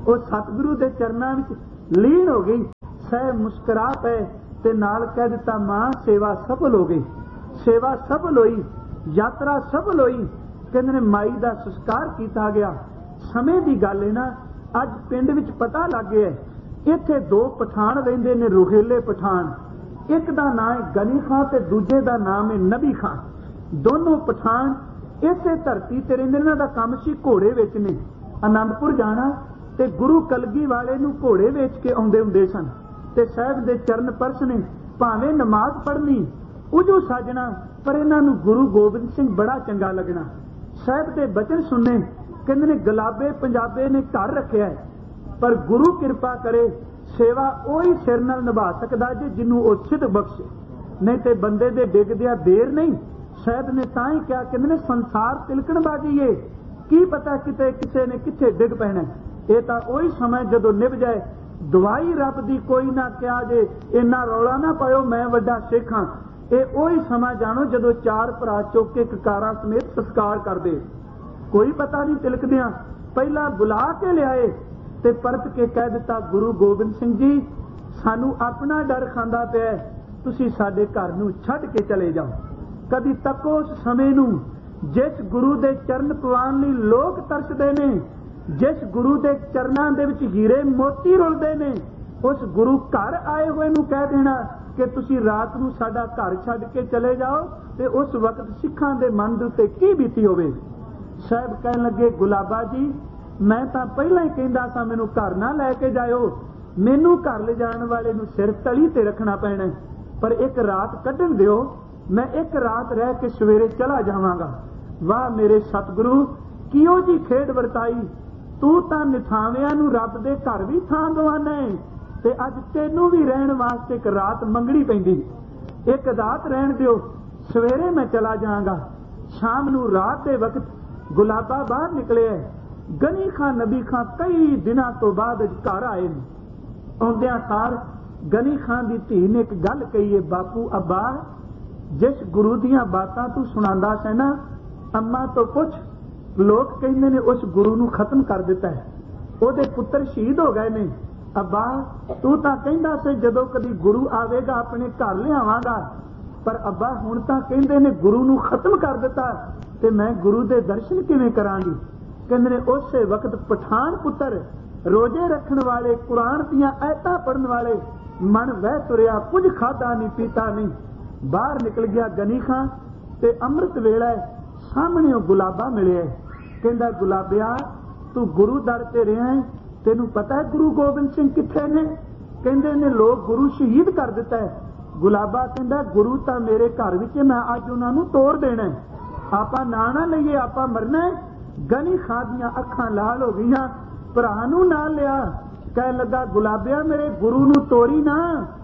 ਉਹ ਸਤਿਗੁਰੂ ਦੇ ਚਰਨਾਂ ਵਿੱਚ ਲੀਨ ਹੋ ਗਈ। ਸਾਹਿਬ ਮੁਸਕਰਾ ਪਏ ਤੇ ਨਾਲ ਕਹਿ ਦਿੱਤਾ, ਮਾਂ ਸੇਵਾ ਸਫਲ ਹੋ ਗਈ। ਸੇਵਾ ਸਫਲ ਹੋਈ, ਯਾਤਰਾ ਸਫਲ ਹੋਈ। ਕਹਿੰਦੇ ਨੇ ਮਾਈ ਦਾ ਸੰਸਕਾਰ ਕੀਤਾ ਗਿਆ। ਸਮੇਂ ਦੀ ਗੱਲ ਹੈ ਨਾ, ਅੱਜ ਪਿੰਡ ਵਿੱਚ ਪਤਾ ਲੱਗ ਗਿਆ ਇੱਥੇ ਦੋ ਪਠਾਨ ਰਹਿੰਦੇ ਨੇ, ਰੁਹੇਲੇ ਪਠਾਨ। ਇੱਕ ਦਾ ਨਾਮ ਹੈ ਗਨੀ ਖਾਂ ਤੇ ਦੂਜੇ ਦਾ ਨਾਮ ਹੈ ਨਬੀ ਖਾਂ। ਦੋਨੋਂ ਪਠਾਨ ਇਸੇ ਧਰਤੀ ਤੇ ਰਹਿੰਦੇ। ਇਹਨਾਂ ਦਾ ਕੰਮ ਸੀ ਘੋੜੇ ਵੇਚਣੇ। ਆਨੰਦਪੁਰ ਜਾਣਾ ਤੇ ਗੁਰੂ ਕਲਗੀ ਵਾਲੇ ਨੂੰ ਘੋੜੇ ਵੇਚ ਕੇ ਆਉਂਦੇ ਹੁੰਦੇ ਸਨ ਤੇ ਸਾਹਿਬ ਦੇ ਚਰਨ ਪਰਸਣੇ, ਭਾਵੇਂ ਨਮਾਜ਼ ਪੜ੍ਹਨੀ ਉਜੂ ਸਾਜਣਾ, ਪਰ ਇਹਨਾਂ ਨੂੰ ਗੁਰੂ ਗੋਬਿੰਦ ਸਿੰਘ ਬੜਾ ਚੰਗਾ ਲੱਗਣਾ। ਸਾਹਿਬ ਦੇ ਬਚਨ ਸੁਣਨੇ। ਕਹਿੰਦੇ ਨੇ ਗੁਲਾਬੇ ਪੰਜਾਬੇ ਨੇ ਘਰ ਰੱਖਿਆ ਹੈ, ਪਰ ਗੁਰੂ ਕਿਰਪਾ ਕਰੇ ਸੇਵਾ ਉਹੀ ਸਿਰ ਨਾਲ ਨਿਭਾ ਸਕਦਾ ਜੇ ਜਿਹਨੂੰ ਉਹ ਸਿੱਧ ਬਖਸ਼ੇ, ਨਹੀਂ ਤੇ ਬੰਦੇ ਦੇ ਡਿੱਗਦਿਆਂ ਦੇਰ ਨਹੀਂ। ਸਾਹਿਬ ਨੇ ਤਾਂ ਹੀ ਕਿਹਾ, ਕਹਿੰਦੇ ਨੇ ਸੰਸਾਰ ਤਿਲਕਣ ਬਾਜੀ ਏ, ਕੀ ਪਤਾ ਕਿਤੇ ਕਿਸੇ ਨੇ ਕਿੱਥੇ ਡਿੱਗ ਪੈਣਾ। ਇਹ ਤਾਂ ਉਹੀ ਸਮਾਂ ਜਦੋਂ ਨਿਭ ਜਾਏ। ਦਵਾਈ ਰੱਬ ਦੀ ਕੋਈ ਨਾ ਕਿਹਾ ਜੇ, ਇੰਨਾ ਰੌਲਾ ਨਾ ਪਾਇਓ ਮੈਂ ਵੱਡਾ ਸਿੱਖ ਹਾਂ। ਇਹ ਉਹੀ ਸਮਾਂ ਜਾਣੋ ਜਦੋਂ ਚਾਰ ਭਰਾ ਚੁੱਕ ਕੇ ਕਕਾਰਾਂ ਸਮੇਤ ਸੰਸਕਾਰ ਕਰਦੇ। ਕੋਈ ਪਤਾ ਨਹੀਂ ਤਿਲਕਦਿਆਂ ਪਹਿਲਾਂ ਬੁਲਾ ਕੇ ਲਿਆਏ ਤੇ ਪਰਤ ਕੇ ਕਹਿ ਦਿੱਤਾ, ਗੁਰੂ ਗੋਬਿੰਦ ਸਿੰਘ ਜੀ ਸਾਨੂੰ ਆਪਣਾ ਡਰ ਖਾਂਦਾ ਪਿਆ, ਤੁਸੀਂ ਸਾਡੇ ਘਰ ਨੂੰ ਛੱਡ ਕੇ ਚਲੇ ਜਾਓ। ਕਦੀ ਤੱਕੋ ਉਸ ਸਮੇਂ ਨੂੰ ਜਿਸ ਗੁਰੂ ਦੇ ਚਰਨ ਪਵਾਉਣ ਲਈ ਲੋਕ ਤਰਸਦੇ ਨੇ, ਜਿਸ ਗੁਰੂ ਦੇ ਚਰਨਾਂ ਦੇ ਵਿੱਚ ਹੀਰੇ ਮੋਤੀ ਰੁਲਦੇ ਨੇ, ਉਸ ਗੁਰੂ ਘਰ ਆਏ ਹੋਏ ਨੂੰ ਕਹਿ ਦੇਣਾ ਕਿ ਤੁਸੀਂ ਰਾਤ ਨੂੰ ਸਾਡਾ ਘਰ ਛੱਡ ਕੇ ਚਲੇ ਜਾਓ, ਤੇ ਉਸ ਵਕਤ ਸਿੱਖਾਂ ਦੇ ਮਨ ਦੇ ਉੱਤੇ ਕੀ ਬੀਤੀ ਹੋਵੇ। ਸਾਹਿਬ ਕਹਿਣ ਲੱਗੇ, ਗੁਲਾਬਾ ਜੀ ਮੈਂ ਤਾਂ ਪਹਿਲਾਂ ਹੀ ਕਹਿੰਦਾ ਸਾਂ ਮੈਨੂੰ ਘਰ ਨਾ ਲੈ ਕੇ ਜਾਇਓ, ਮੈਨੂੰ ਘਰ ਲਿਜਾਣ ਵਾਲੇ ਨੂੰ ਸਿਰ ਤਲੀ ਤੇ ਰੱਖਣਾ ਪੈਣਾ, ਪਰ ਇੱਕ ਰਾਤ ਕੱਢਣ ਦਿਓ, ਮੈਂ ਇੱਕ ਰਾਤ ਰਹਿ ਕੇ ਸਵੇਰੇ ਚਲਾ ਜਾਵਾਂਗਾ। ਵਾਹ ਮੇਰੇ ਸਤਿਗੁਰੂ, ਕਿਉਂ ਜੀ ਖੇਡ ਵਰਤਾਈ, ਤੂੰ ਤਾਂ ਨਿਥਾਵਿਆਂ ਨੂੰ ਰੱਬ ਦੇ ਘਰ ਵੀ ਥਾਂ ਦਵਾਨਾ ਹੈ, ਤੇ ਅੱਜ ਤੈਨੂੰ ਵੀ ਰਹਿਣ ਵਾਸਤੇ ਇੱਕ ਰਾਤ ਮੰਗਣੀ ਪੈਂਦੀ। ਇੱਕ ਰਾਤ ਰਹਿਣ ਦਿਓ, ਸਵੇਰੇ ਮੈਂ ਚਲਾ ਜਾਵਾਂਗਾ। ਸ਼ਾਮ ਨੂੰ ਰਾਤ ਦੇ ਵਕਤ ਗੁਲਾਬਾ ਬਾਹਰ ਨਿਕਲਿਆ। ਗਨੀ ਖਾਂ ਨਬੀ ਖਾਂ ਕਈ ਦਿਨਾਂ ਤੋਂ ਬਾਅਦ ਘਰ ਆਏ ਨੇ। ਆਉਂਦਿਆਂ ਸਾਰ ਗਨੀ ਖਾਂ ਦੀ ਧੀ ਨੇ ਇੱਕ ਗੱਲ ਕਹੀ ਹੈ, ਬਾਪੂ ਅੱਬਾ ਜਿਸ ਗੁਰੂ ਦੀਆਂ ਬਾਤਾਂ ਤੂੰ ਸੁਣਾਉਂਦਾ ਸੀ ਨਾ, ਅੰਮਾ ਤੋਂ ਪੁੱਛ, ਲੋਕ ਕਹਿੰਦੇ ਨੇ ਉਸ ਗੁਰੂ ਨੂੰ ਖਤਮ ਕਰ ਦਿੱਤਾ ਹੈ, ਉਹਦੇ ਪੁੱਤਰ ਸ਼ਹੀਦ ਹੋ ਗਏ ਨੇ। ਅੱਬਾ ਤੂੰ ਤਾਂ ਕਹਿੰਦਾ ਸੀ ਜਦੋਂ ਕਦੀ ਗੁਰੂ ਆਵੇਗਾ ਆਪਣੇ ਘਰ ਲਿਆਵਾਂਗਾ, ਪਰ ਅੱਬਾ ਹੁਣ ਤਾਂ ਕਹਿੰਦੇ ਨੇ ਗੁਰੂ ਨੂੰ ਖਤਮ ਕਰ ਦਿੱਤਾ, ਤੇ ਮੈਂ ਗੁਰੂ ਦੇ ਦਰਸ਼ਨ ਕਿਵੇਂ ਕਰਾਂਗੀ। ਕਹਿੰਦੇ ਨੇ ਉਸੇ ਵਕਤ ਪਠਾਨ ਪੁੱਤਰ ਰੋਜ਼ੇ ਰੱਖਣ ਵਾਲੇ, ਕੁਰਾਨ ਦੀਆਂ ਆਇਤਾਂ ਪੜ੍ਹਨ ਵਾਲੇ, ਮਨ ਵਹਿ ਤੁਰਿਆ, ਕੁਝ ਖਾਧਾ ਨਹੀਂ ਪੀਤਾ ਨਹੀਂ, ਬਾਹਰ ਨਿਕਲ ਗਿਆ ਗਨੀ ਖਾਂ ਤੇ ਅੰਮ੍ਰਿਤ ਵੇਲਾ ਸਾਹਮਣੇ ਉਹ ਗੁਲਾਬਾ ਮਿਲਿਆ। ਕਹਿੰਦਾ ਗੁਲਾਬਿਆ ਤੂੰ ਗੁਰੂ ਦਰ ਤੇ ਰਿਹਾ ਹੈ, ਤੈਨੂੰ ਪਤਾ ਹੈ ਗੁਰੂ ਗੋਬਿੰਦ ਸਿੰਘ ਕਿੱਥੇ ਨੇ? ਕਹਿੰਦੇ ਨੇ ਲੋਕ ਗੁਰੂ ਸ਼ਹੀਦ ਕਰ ਦਿੱਤਾ ਹੈ। ਗੁਲਾਬਾ ਕਹਿੰਦਾ ਗੁਰੂ ਤਾਂ ਮੇਰੇ ਘਰ ਵਿੱਚ, ਮੈਂ ਅੱਜ ਉਹਨਾਂ ਨੂੰ ਤੋੜ ਦੇਣਾ, ਆਪਾਂ ਨਾ ਲਈਏ, ਆਪਾਂ ਮਰਨਾ। ਗਨੀ ਖਾਂ ਦੀਆਂ ਅੱਖਾਂ ਲਾਲ ਹੋ ਗਈਆਂ, ਭਰਾ ਨੂੰ ਨਾਲ ਲਿਆ, ਕਹਿਣ ਲੱਗਾ ਗੁਲਾਬਿਆ ਮੇਰੇ ਗੁਰੂ ਨੂੰ ਤੋੜੀ ਨਾ,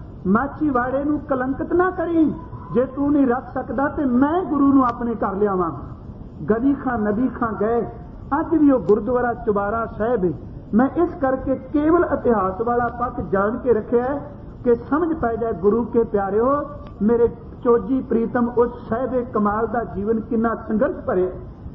ਮਾਚੀ ਵਾੜੇ ਨੂੰ ਕਲੰਕਿਤ ਨਾ ਕਰੀ, ਜੇ ਤੂੰ ਨਹੀਂ ਰੱਖ ਸਕਦਾ ਤੇ ਮੈਂ ਗੁਰੂ ਨੂੰ ਆਪਣੇ ਘਰ ਲਿਆਵਾਂ। ਗਨੀ ਖਾਂ ਨਬੀ ਖਾਂ ਗਏ। ਅੱਜ ਵੀ ਉਹ ਗੁਰਦੁਆਰਾ ਚੁਬਾਰਾ ਸਾਹਿਬ ਹੈ। ਮੈਂ ਇਸ ਕਰਕੇ ਕੇਵਲ ਇਤਿਹਾਸ ਵਾਲਾ ਪੱਖ ਜਾਣ ਕੇ ਰੱਖਿਆ ਹੈ ਕਿ ਸਮਝ ਪੈ ਜਾਏ ਗੁਰੂ ਕੇ ਪਿਆਰਿਓ, ਮੇਰੇ ਚੋਜੀ ਪ੍ਰੀਤਮ ਉਸ ਸਾਹਿਬ ਕਮਾਲ ਦਾ ਜੀਵਨ ਕਿੰਨਾ ਸੰਘਰਸ਼ ਭਰੇ।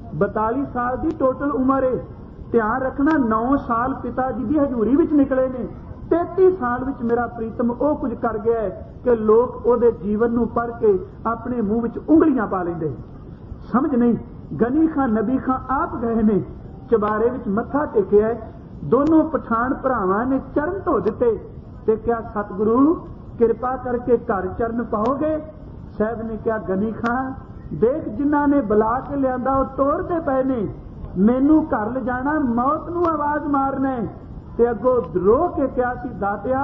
42 ਸਾਲ ਦੀ ਟੋਟਲ ਉਮਰ ਹੈ। ਧਿਆਨ ਰੱਖਣਾ 9 ਸਾਲ ਪਿਤਾ ਜੀ ਦੀ ਹਜ਼ੂਰੀ ਵਿੱਚ ਨਿਕਲੇ ਨੇ, 33 ਸਾਲ ਵਿੱਚ ਮੇਰਾ ਪ੍ਰੀਤਮ ਉਹ ਕੁਝ ਕਰ ਗਿਆ ਹੈ ਕਿ ਲੋਕ ਉਹਦੇ ਜੀਵਨ ਨੂੰ ਪੜ੍ਹ ਕੇ ਆਪਣੇ ਮੂੰਹ ਵਿੱਚ ਉਂਗਲੀਆਂ ਪਾ ਲੈਂਦੇ। ਸਮਝ ਨਹੀਂ। ਗਨੀ ਖਾਂ ਨਬੀ ਖਾਂ ਆਪ ਗਏ ਨੇ, ਚੁਬਾਰੇ ਵਿੱਚ ਮੱਥਾ ਟੇਕਿਆ। ਦੋਨੋਂ ਪਠਾਨ ਭਰਾਵਾਂ ਨੇ ਚਰਨ ਧੋ ਦਿੱਤੇ ਤੇ ਕਿਹਾ ਸਤਿਗੁਰੂ ਕਿਰਪਾ ਕਰਕੇ ਘਰ ਚਰਨ ਪਾਓਗੇ। ਸਾਹਿਬ ਨੇ ਕਿਹਾ ਗਨੀ ਖਾਂ ਦੇਖ ਜਿਨ੍ਹਾਂ ਨੇ ਬੁਲਾ ਕੇ ਲਿਆਂਦਾ ਉਹ ਤੋੜਦੇ ਪਏ ਨੇ, ਮੈਨੂੰ ਘਰ ਲਿਜਾਣਾ ਮੌਤ ਨੂੰ ਆਵਾਜ਼ ਮਾਰਨਾ। ਤੇ ਅੱਗੋਂ ਰੋ ਕੇ ਕਿਹਾ ਸੀ ਦਾਤਿਆ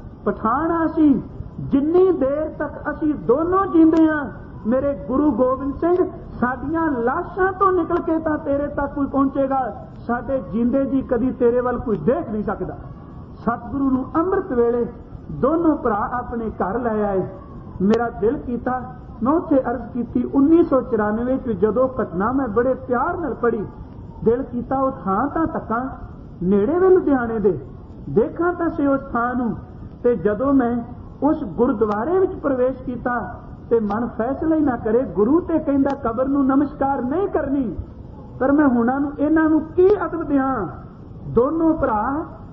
ਪਠਾਨ ਆ ਸੀ, ਜਿੰਨੀ ਦੇਰ ਤੱਕ ਅਸੀਂ ਦੋਨੋਂ ਜੀਂਦੇ ਹਾਂ ਮੇਰੇ ਗੁਰੂ ਗੋਬਿੰਦ ਸਿੰਘ ਸਾਡੀਆਂ ਲਾਸ਼ਾਂ ਤੋਂ ਨਿਕਲ ਕੇ ਤਾਂ ਤੇਰੇ ਤੱਕ ਕੋਈ ਪਹੁੰਚੇਗਾ, ਸਾਡੇ ਜਿੰਦੇ ਜੀ ਕਦੀ ਤੇਰੇ ਵੱਲ ਕੋਈ ਦੇਖ ਨਹੀਂ ਸਕਦਾ। ਸਤਿਗੁਰੂ ਨੂੰ ਅੰਮ੍ਰਿਤ ਵੇਲੇ ਦੋਨੋਂ ਭਰਾ ਆਪਣੇ ਘਰ ਲੈ ਆਏ। ਮੇਰਾ ਦਿਲ ਕੀਤਾ, ਮੈਂ ਉੱਥੇ ਅਰਜ਼ ਕੀਤੀ 1994 ਵਿੱਚ ਜਦੋਂ ਘਟਨਾ ਮੈਂ ਬੜੇ ਪਿਆਰ ਨਾਲ ਪੜ੍ਹੀ, ਦਿਲ ਕੀਤਾ ਉਹ ਥਾਂ ਤਾਂ ਤੱਕਾਂ, ਨੇੜੇ ਵੇ ਲੁਧਿਆਣੇ ਦੇ, ਦੇਖਾਂ ਤਾਂ ਸੇ ਉਸ ਥਾਂ ਨੂੰ। ਤੇ ਜਦੋਂ ਮੈਂ ਉਸ ਗੁਰਦੁਆਰੇ ਵਿੱਚ ਪ੍ਰਵੇਸ਼ ਕੀਤਾ ਤੇ ਮਨ ਫੈਸਲਾ ਹੀ ਨਾ ਕਰੇ, ਗੁਰੂ ਤੇ ਕਹਿੰਦਾ ਕਬਰ ਨੂੰ ਨਮਸਕਾਰ ਨਹੀਂ ਕਰਨੀ, ਪਰ ਮੈਂ ਹੁਣਾਂ ਨੂੰ ਇਹਨਾਂ ਨੂੰ ਕੀ ਅਦਬ ਦਿਆਂ। ਦੋਨੋਂ ਭਰਾ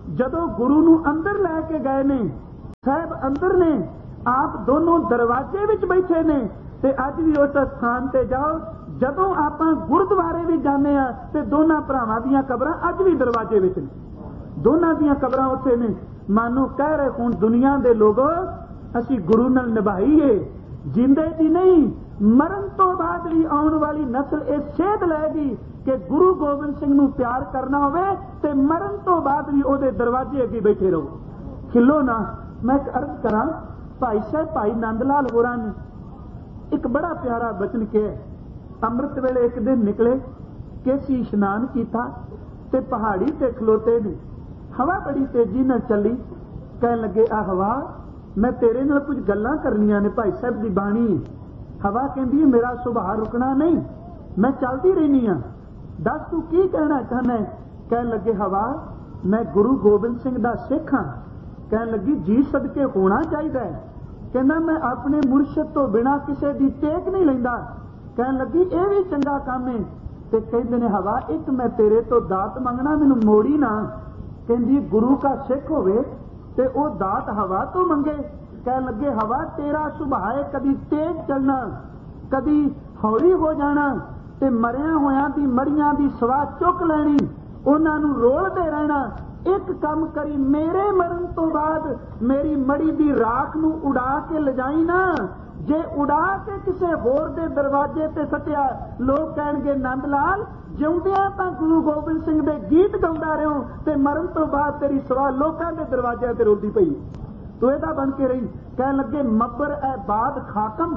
जदों गुरु नूं अंदर लैके गए ने, साहब अंदर ने, आप दोनों दरवाजे विच बैठे ने, ते अज भी उस स्थान ते जाओ। जदों आपां गुरुद्वारे भी जाने आ ते दोनां भरावां दीयां कबरां अज भी दरवाजे विच ने, दोनां दीयां कबरां उत्थे ने। मानो कह रहे हुण दुनिया दे लोगो असीं गुरु नाल निभाईए, जिंदे दी नहीं मरण तो बाद भी आउण वाली नस्ल ये सेध लैगी कि गुरु गोबिंद सिंह नूं प्यार करना होवे ते मरण तो बाद भी ओहदे दरवाजे अगे बैठे रहो। खिलो ना। मैं एक अर्ज करा, भाई साहब भाई नंद लाल होरां ने एक बड़ा प्यारा बचन कहा। अमृत वेले एक दिन निकले, केसी इशनान किया ते पहाड़ी ते खलोते ने, हवा बड़ी तेजी नाल चली। कह लगे आ हवा, मैं तेरे नाल कुछ गल्लां करनियां ने, भाई साहब दी बाणी है। हवा कहती है मेरा सुभाव रुकना नहीं, मैं चलती रहनी हाँ, दस तू की कहना चाहना है। कह लगे हवा, मैं गुरु गोबिंद सिंह दा सिख हाँ। कह लगी जी सदके होना चाहिए। कहना मैं अपने मुर्शद तो बिना किसी दी टेक नहीं लेंदा। कह लगी ये भी चंगा काम है। ते कहते ने हवा, एक मैं तेरे तो दात मंगना, मैनू मोड़ी ना। कहती गुरु का सिख होवे ते ओ दात हवा तो मंगे। कह लगे हवा, तेरा सुभाव है कदी तेज चलना, कदी हौली हो जाना, ते मरिया होया दी मड़ियां दी सवा चुक लैनी, उन्हां नूं रोलदे रहना। एक काम करी, मेरे मरण तो बाद मेरी मड़ी दी राख नूं उड़ा के लजाई ना। जे उड़ा के किसे होर दे दरवाजे ते सटिया, लोग कहणगे नंद लाल जिउंदियां तां गुरु गोबिंद सिंह दे गीत गाउंदा रहो ते मरण तो बाद तेरी सवा लोकां दे दरवाजे ते रोलदी पई। तू एदा बन के रही। कह लगे मब्बर ए बाद खाकम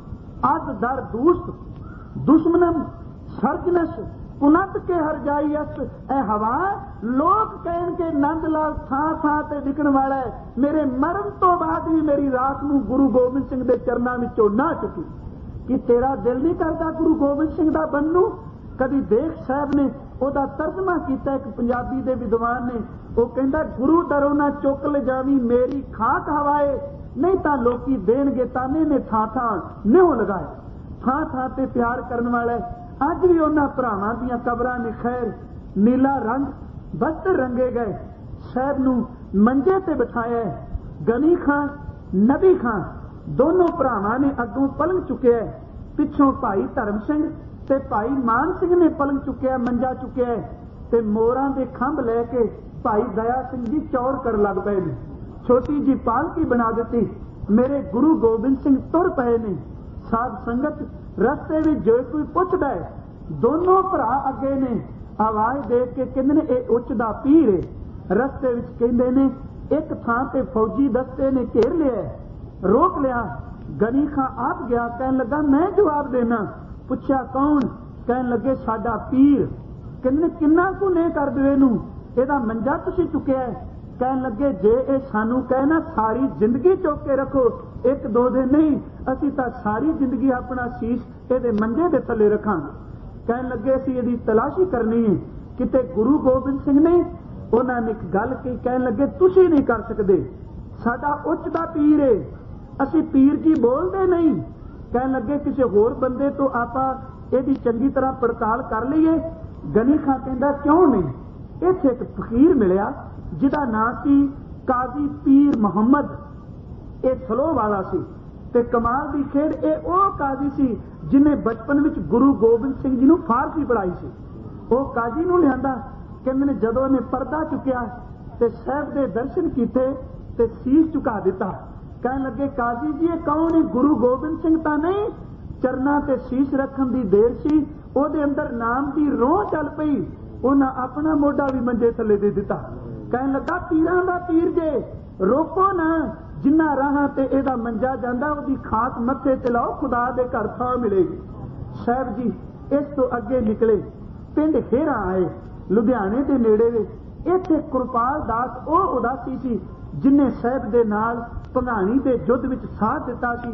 अज दर दूस्त, दुश्मनम सर्जनस पुनत के हर जाई अस। ए हवा, लोग कहन के नंद लाल थां थां ते दिखण वाला है, मेरे मरण तो बाद भी मेरी राख नूं गुरु गोबिंद सिंह दे चरनां विचों ना चुकी। कि तेरा दिल नहीं करदा गुरु गोबिंद सिंह दा बनू? कदी देख साहब ने ओदा तर्जमा किया, एक पंजाबी दे विद्वान ने, वो कहंदा गुरु दरों ना चुक ले जावी मेरी खाक हवाए, नहीं तां लोकी देणगे ताने ने थां थां निहो लगाए। थां थां ते प्यार करन वाला है। अज भी उन्हां भरावां दीयां कबरां ने खैर नीला रंग वस्त्र रंगे गए, साहब नूं मंजे ते बिठाया। गनी खां नबी खां दोनों भरावां ने अगों पलंग चुकिया, पिछों भाई धर्म सिंह ते भाई मान सिंह ने पलंग चुकिया, मंजा चुकिया ते मोरां दे खंभ लैके भाई दया सिंह जी चौड़ कर लग पए ने। छोटी जी पालकी बना दी। मेरे गुरु गोबिंद सिंह तुर पए ने। साध संगत रस्ते में जो कोई पुछदा है, दोनों भरा अगे ने, आवाज दे के कहंदे ने ए उच्च दा पीर है। रस्ते विच कहंदे ने एक थां ते फौजी दस्ते ने घेर लिया, रोक लिया। गनी खां आप गया, कहन लगा मैं जवाब देना। पुछया कौन? कहन लगे साडा पीर। कहंदे किन्ना कु ने कर दे नूं, एदा मंजा तुसीं चुकिया है। कहन लगे जे ए सानू कहना सारी जिंदगी चुक के रखो, एक दो दिन नहीं, असीं तां सारी जिंदगी अपना शीश एदे मंजे दे थले रखांगे। कहन लगे असीं एदी तलाशी करनी है, किते गुरु गोबिंद सिंह ने उन्हां ने एक गल कही। कहन लगे तुसीं नहीं कर सकदे, साडा उच्च दा पीर है, असीं पीर जी बोलदे नहीं। कहन लगे किसी होर बंदे तो आपां एदी चंगी तरह पड़ताल कर लईए। गनी खां कहंदा क्यों नहीं? इत्थे एक फकीर मिलिया जिहदा नाम सी काजी पीर मुहम्मद, ये सलोह वाला सी ते कमाल दी खेड ये ओ काजी सी जिन्हें बचपन विच गुरु गोबिंद सिंह जी नूं फारसी पढ़ाई सी। वो काजी नूं लिआंदा, कहंदे ने जदों ने पर्दा चुकिया ते साहब दे दर्शन कीते ते सीस झुका दिता। कहन लगे काजी जी ये कौन है? गुरु गोबिंद सिंह तां नहीं। चरना ते सीस रखन दी देर सी, ओदे अंदर नाम दी रोह चल पई, उन्हां अपना मोढा भी मंजे थले दे दिता। कहन लगा पीरां दा पीर जे, रोको ना, जिन्ना राहां ते एदा मंजा जांदा ओदी खास मत्थे ते लाओ, खुदा दे घर थां मिलेगी। साहब जी इस तो अगे निकले, पिंड हेरा आए, लुधियाने दे नेड़े वे। इत्थे कृपाल दास ओ उदासी सी जिन्हें साहब दे नाल भंगाणी दे युद्ध विच साथ दिता सी।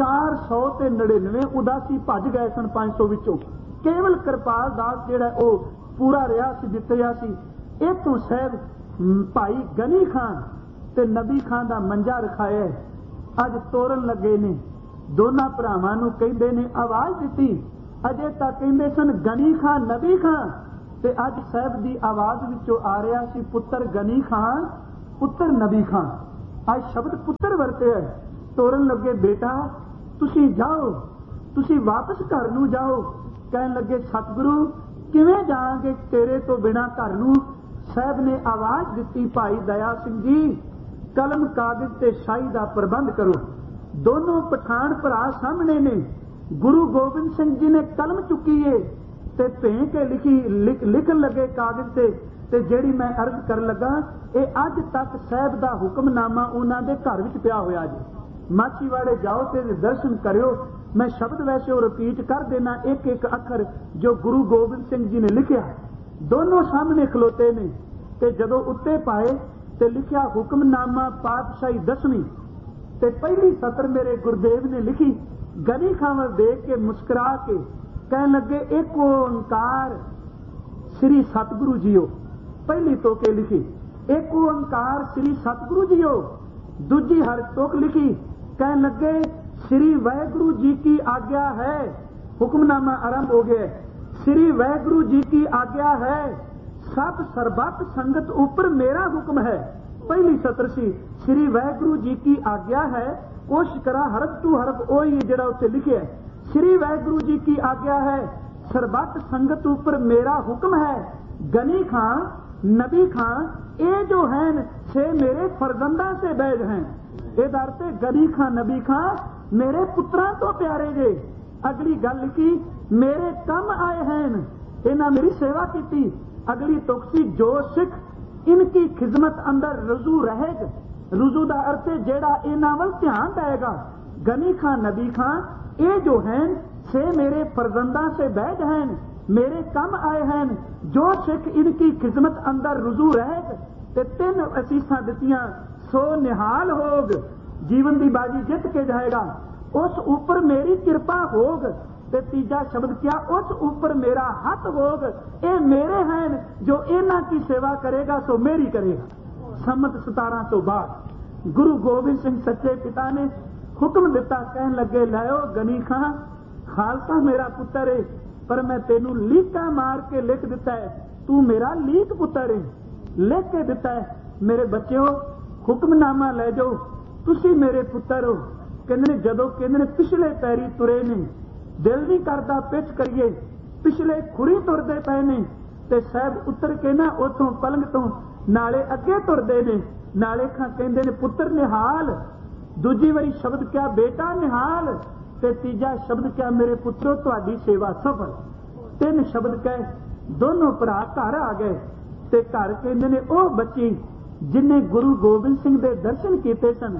499 उदासी भज गए सन 500 विचों, केवल कृपाल दास जिहड़ा ओ पूरा रहा सी, जित रहा सी। इथों साहब भाई गनी खां ते नबी खां दा मंजा रखाया, अज तोरन लगे ने। दोनों भरावां नूं कहंदे ने आवाज दिती, अजे तक कहंदे सन गनी खां नबी खां, ਤੇ ਅੱਜ ਸਾਹਿਬ ਦੀ ਆਵਾਜ਼ ਵਿੱਚੋਂ ਆ ਰਿਹਾ ਸੀ ਪੁੱਤਰ ਗਨੀ ਖਾਨ, ਪੁੱਤਰ ਨਬੀ ਖਾਨ। ਅੱਜ ਸ਼ਬਦ ਪੁੱਤਰ ਵਰਤਿਆ। ਤੋਰਨ ਲੱਗੇ ਬੇਟਾ ਤੁਸੀਂ ਜਾਓ, ਤੁਸੀਂ ਵਾਪਸ ਘਰ ਨੂੰ ਜਾਓ। ਕਹਿਣ ਲੱਗੇ ਸਤਿਗੁਰੂ ਕਿਵੇਂ ਜਾਵਾਂਗੇ ਤੇਰੇ ਤੋਂ ਬਿਨਾਂ ਘਰ ਨੂੰ। ਸਾਹਿਬ ਨੇ ਆਵਾਜ਼ ਦਿੱਤੀ ਭਾਈ ਦਇਆ ਸਿੰਘ ਜੀ ਕਲਮ ਕਾਗਜ਼ ਤੇ ਸ਼ਾਹੀ ਦਾ ਪ੍ਰਬੰਧ ਕਰੋ। ਦੋਨੋਂ ਪਠਾਨ ਭਰਾ ਸਾਹਮਣੇ ਨੇ। ਗੁਰੂ ਗੋਬਿੰਦ ਸਿੰਘ ਜੀ ਨੇ ਕਲਮ ਚੁੱਕੀ ਏ ਤੇ ਭੇਂ ਕੇ ਲਿਖਣ ਲੱਗੇ ਕਾਗਜ਼ ਤੇ ਜਿਹੜੀ ਮੈਂ ਅਰਜ਼ ਕਰਨ ਲੱਗਾ ਇਹ ਅੱਜ ਤੱਕ ਸਾਹਿਬ ਦਾ ਹੁਕਮਨਾਮਾ ਉਹਨਾਂ ਦੇ ਘਰ ਵਿੱਚ ਪਿਆ ਹੋਇਆ ਜੀ। ਮਾਛੀਵਾੜੇ ਜਾਓ ਤੇ ਦਰਸ਼ਨ ਕਰਿਓ। ਮੈਂ ਸ਼ਬਦ ਵੈਸੇ ਉਹ ਰਿਪੀਟ ਕਰ ਦੇਣਾ ਇੱਕ ਇੱਕ ਅੱਖਰ ਜੋ ਗੁਰੂ ਗੋਬਿੰਦ ਸਿੰਘ ਜੀ ਨੇ ਲਿਖਿਆ। ਦੋਨੋਂ ਸਾਹਮਣੇ ਖਲੋਤੇ ਨੇ ਤੇ ਜਦੋਂ ਉੱਤੇ ਪਾਏ ਤੇ ਲਿਖਿਆ ਹੁਕਮਨਾਮਾ ਪਾਤਸ਼ਾਹੀ 10ਵੀਂ ਤੇ ਪਹਿਲੀ ਸਤਰ ਮੇਰੇ ਗੁਰਦੇਵ ਨੇ ਲਿਖੀ। ਗਨੀ ਖਾਨ ਦੇਖ ਕੇ ਮੁਸਕਰਾ ਕੇ ਕਹਿਣ ਲੱਗੇ ਇੱਕ ਓੰਕਾਰ ਸ੍ਰੀ ਸਤਿਗੁਰੂ ਜੀਓ। ਪਹਿਲੀ ਤੋਕੇ ਲਿਖੀ ਇੱਕ ਓੰਕਾਰ ਸ੍ਰੀ ਸਤਿਗੁਰੂ ਜੀਓ। ਦੂਜੀ ਹਰ ਤੋਕ ਲਿਖੀ ਕਹਿਣ ਲੱਗੇ श्री वाहेगुरु जी की आज्ञा है। हुक्मनामा आरंभ हो गया। श्री वाहेगुरु जी की आज्ञा है सब सर्बत संगत ऊपर मेरा हुक्म है। पहली सत्र सी श्री वाहेगुरु जी की आज्ञा है। कोशिश करा हरफ टू हरफ ओही जड़ा उत्ते लिखे है। श्री वाहेगुरु जी की आज्ञा है सर्बत संगत ऊपर मेरा हुक्म है। गनी खान नबी खान ये जो हैं छे मेरे फरजंदा से बैज हैं। ये दरते गनी खान नबी खान मेरे पुत्रां तो प्यारे जे। अगली गल की मेरे कम आए हैं इन्हां मेरी सेवा की। अगली तुकसी जो सिख इनकी खिदमत अंदर रुजू रहेगा। रुजू का अर्थ जेड़ा इन्हां वल ध्यान देगा। गनी खान नबी खान ये जो हैं छे मेरे फरजंदा से बैज हैं मेरे कम आए हैं। जो सिख इनकी खिदमत अंदर रुजू रहेगा ते तीन असीसां दित्तियां सो निहाल होग। जीवन की बाजी जित के जाएगा। उस ऊपर मेरी कृपा होग। ते तीजा शब्द क्या उस ऊपर मेरा हक होग। ये मेरे हैं जो इन्हां की सेवा करेगा सो मेरी करेगा। सम्मत 1702 गुरु गोबिंद सिंह सच्चे पिता ने हुक्म दिता। कहन लगे लाओ गनी खां खालसा मेरा पुत्र है पर मैं तेनू लीका मार के लिख दिता है। तू मेरा लीक पुत्र है लिख के दिता है। मेरे बच्चों हुक्मनामा ले जाओ तुसी मेरे पुत्र हो। कहने जदों कहने पिछले पैरी तुरे ने दिल नहीं करता पिछ करिए पिछले खुरी तुरदे पे ने ते साहब उतर के ना उथों पलंग तो नाले अगे तुरदे ने नाले खां कहंदे ने पुत्र निहाल। दूजी वारी शब्द क्या बेटा निहाल ते तीजा शब्द क्या मेरे पुत्रो तुहाडी सेवा सफल। तीन शब्द कह दोनों भरा घर आ गए ते घर कहंदे ने ओ बच्ची जिन्हें गुरु गोबिंद सिंह दे दर्शन कीते सन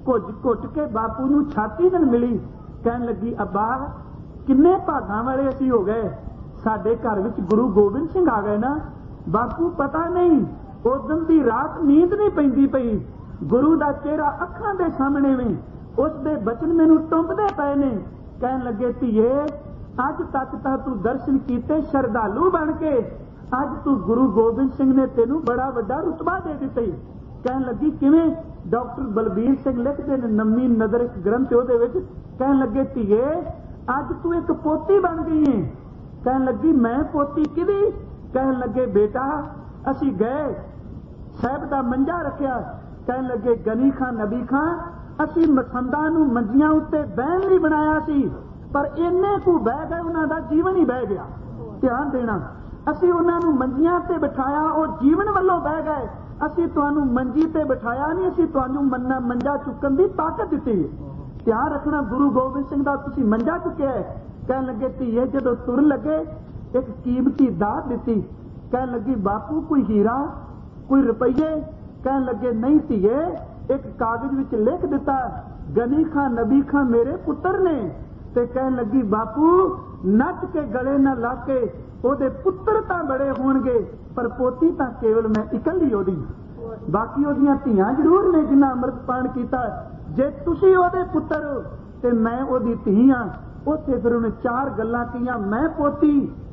घुट के बापू नू छाती नल मिली। कहन लगी अब्बा किन्ने भागां वाले असीं हो गए साडे घर विच गुरु गोबिंद सिंह आ गए ना। बापू पता नहीं उदन दी रात नींद नहीं पैंदी पई। गुरु दा चेहरा अखां दे सामने में उस दे बचन मैनू टुंबदे पए ने। कहन लगे धीए अज तक तां तू दर्शन कीते श्रद्धालु बन के अज तू गुरु गोबिंद सिंह ने तेनू बड़ा वड्डा रुतबा दे दिता। कहन लगी किवें डॉक्टर बलबीर सिंह लिखते हैं नमी नदर एक ग्रंथ उहदे विच कहन लगे धीए अज तू एक पोती बन गई है। कहन लगी मैं पोती किदी। कहन लगे बेटा असी गए साहब दा मंजा रखिया। कहन लगे गनी खान नबी खान असी मसंदा नू मंजियां उत्ते बहन लई बनाया सी पर इन्ने कू बह गए उन्हां दा जीवन ही बह गया। ध्यान देना असी उन्हां नू मंजियां ते बिठाया और जीवन वल्लों बह गए। असी तुहानू मंजी ते बिठाया नहीं असी तुहानू मंजा चुकन की ताकत दी। ध्यान रखना गुरु गोबिंद सिंह दा तुसी मंजा चुकिया है। कहन लगे धीए जदों तुर लगे एक कीमती दात दी। कहन लगी बापू कोई हीरा कोई रुपये। कहन लगे नहीं धीए एक कागज विच लिख दिता गनी खान नबी खान मेरे पुत्र ने। ते कहन लगी बापू नच के गले न ला के ओदे पुत्र तां बड़े होणगे पर पोती तां केवल मैं इकल्ली ओदी। बाकी ओदियां धीआं जरूर ने जिन्हां अमृतपान कीता। जे तुसी ओदे पुत्र हो ते मैं ओदी धी हां। उत्थे फिर उन्हें चार गल्लां कीआं मैं पोती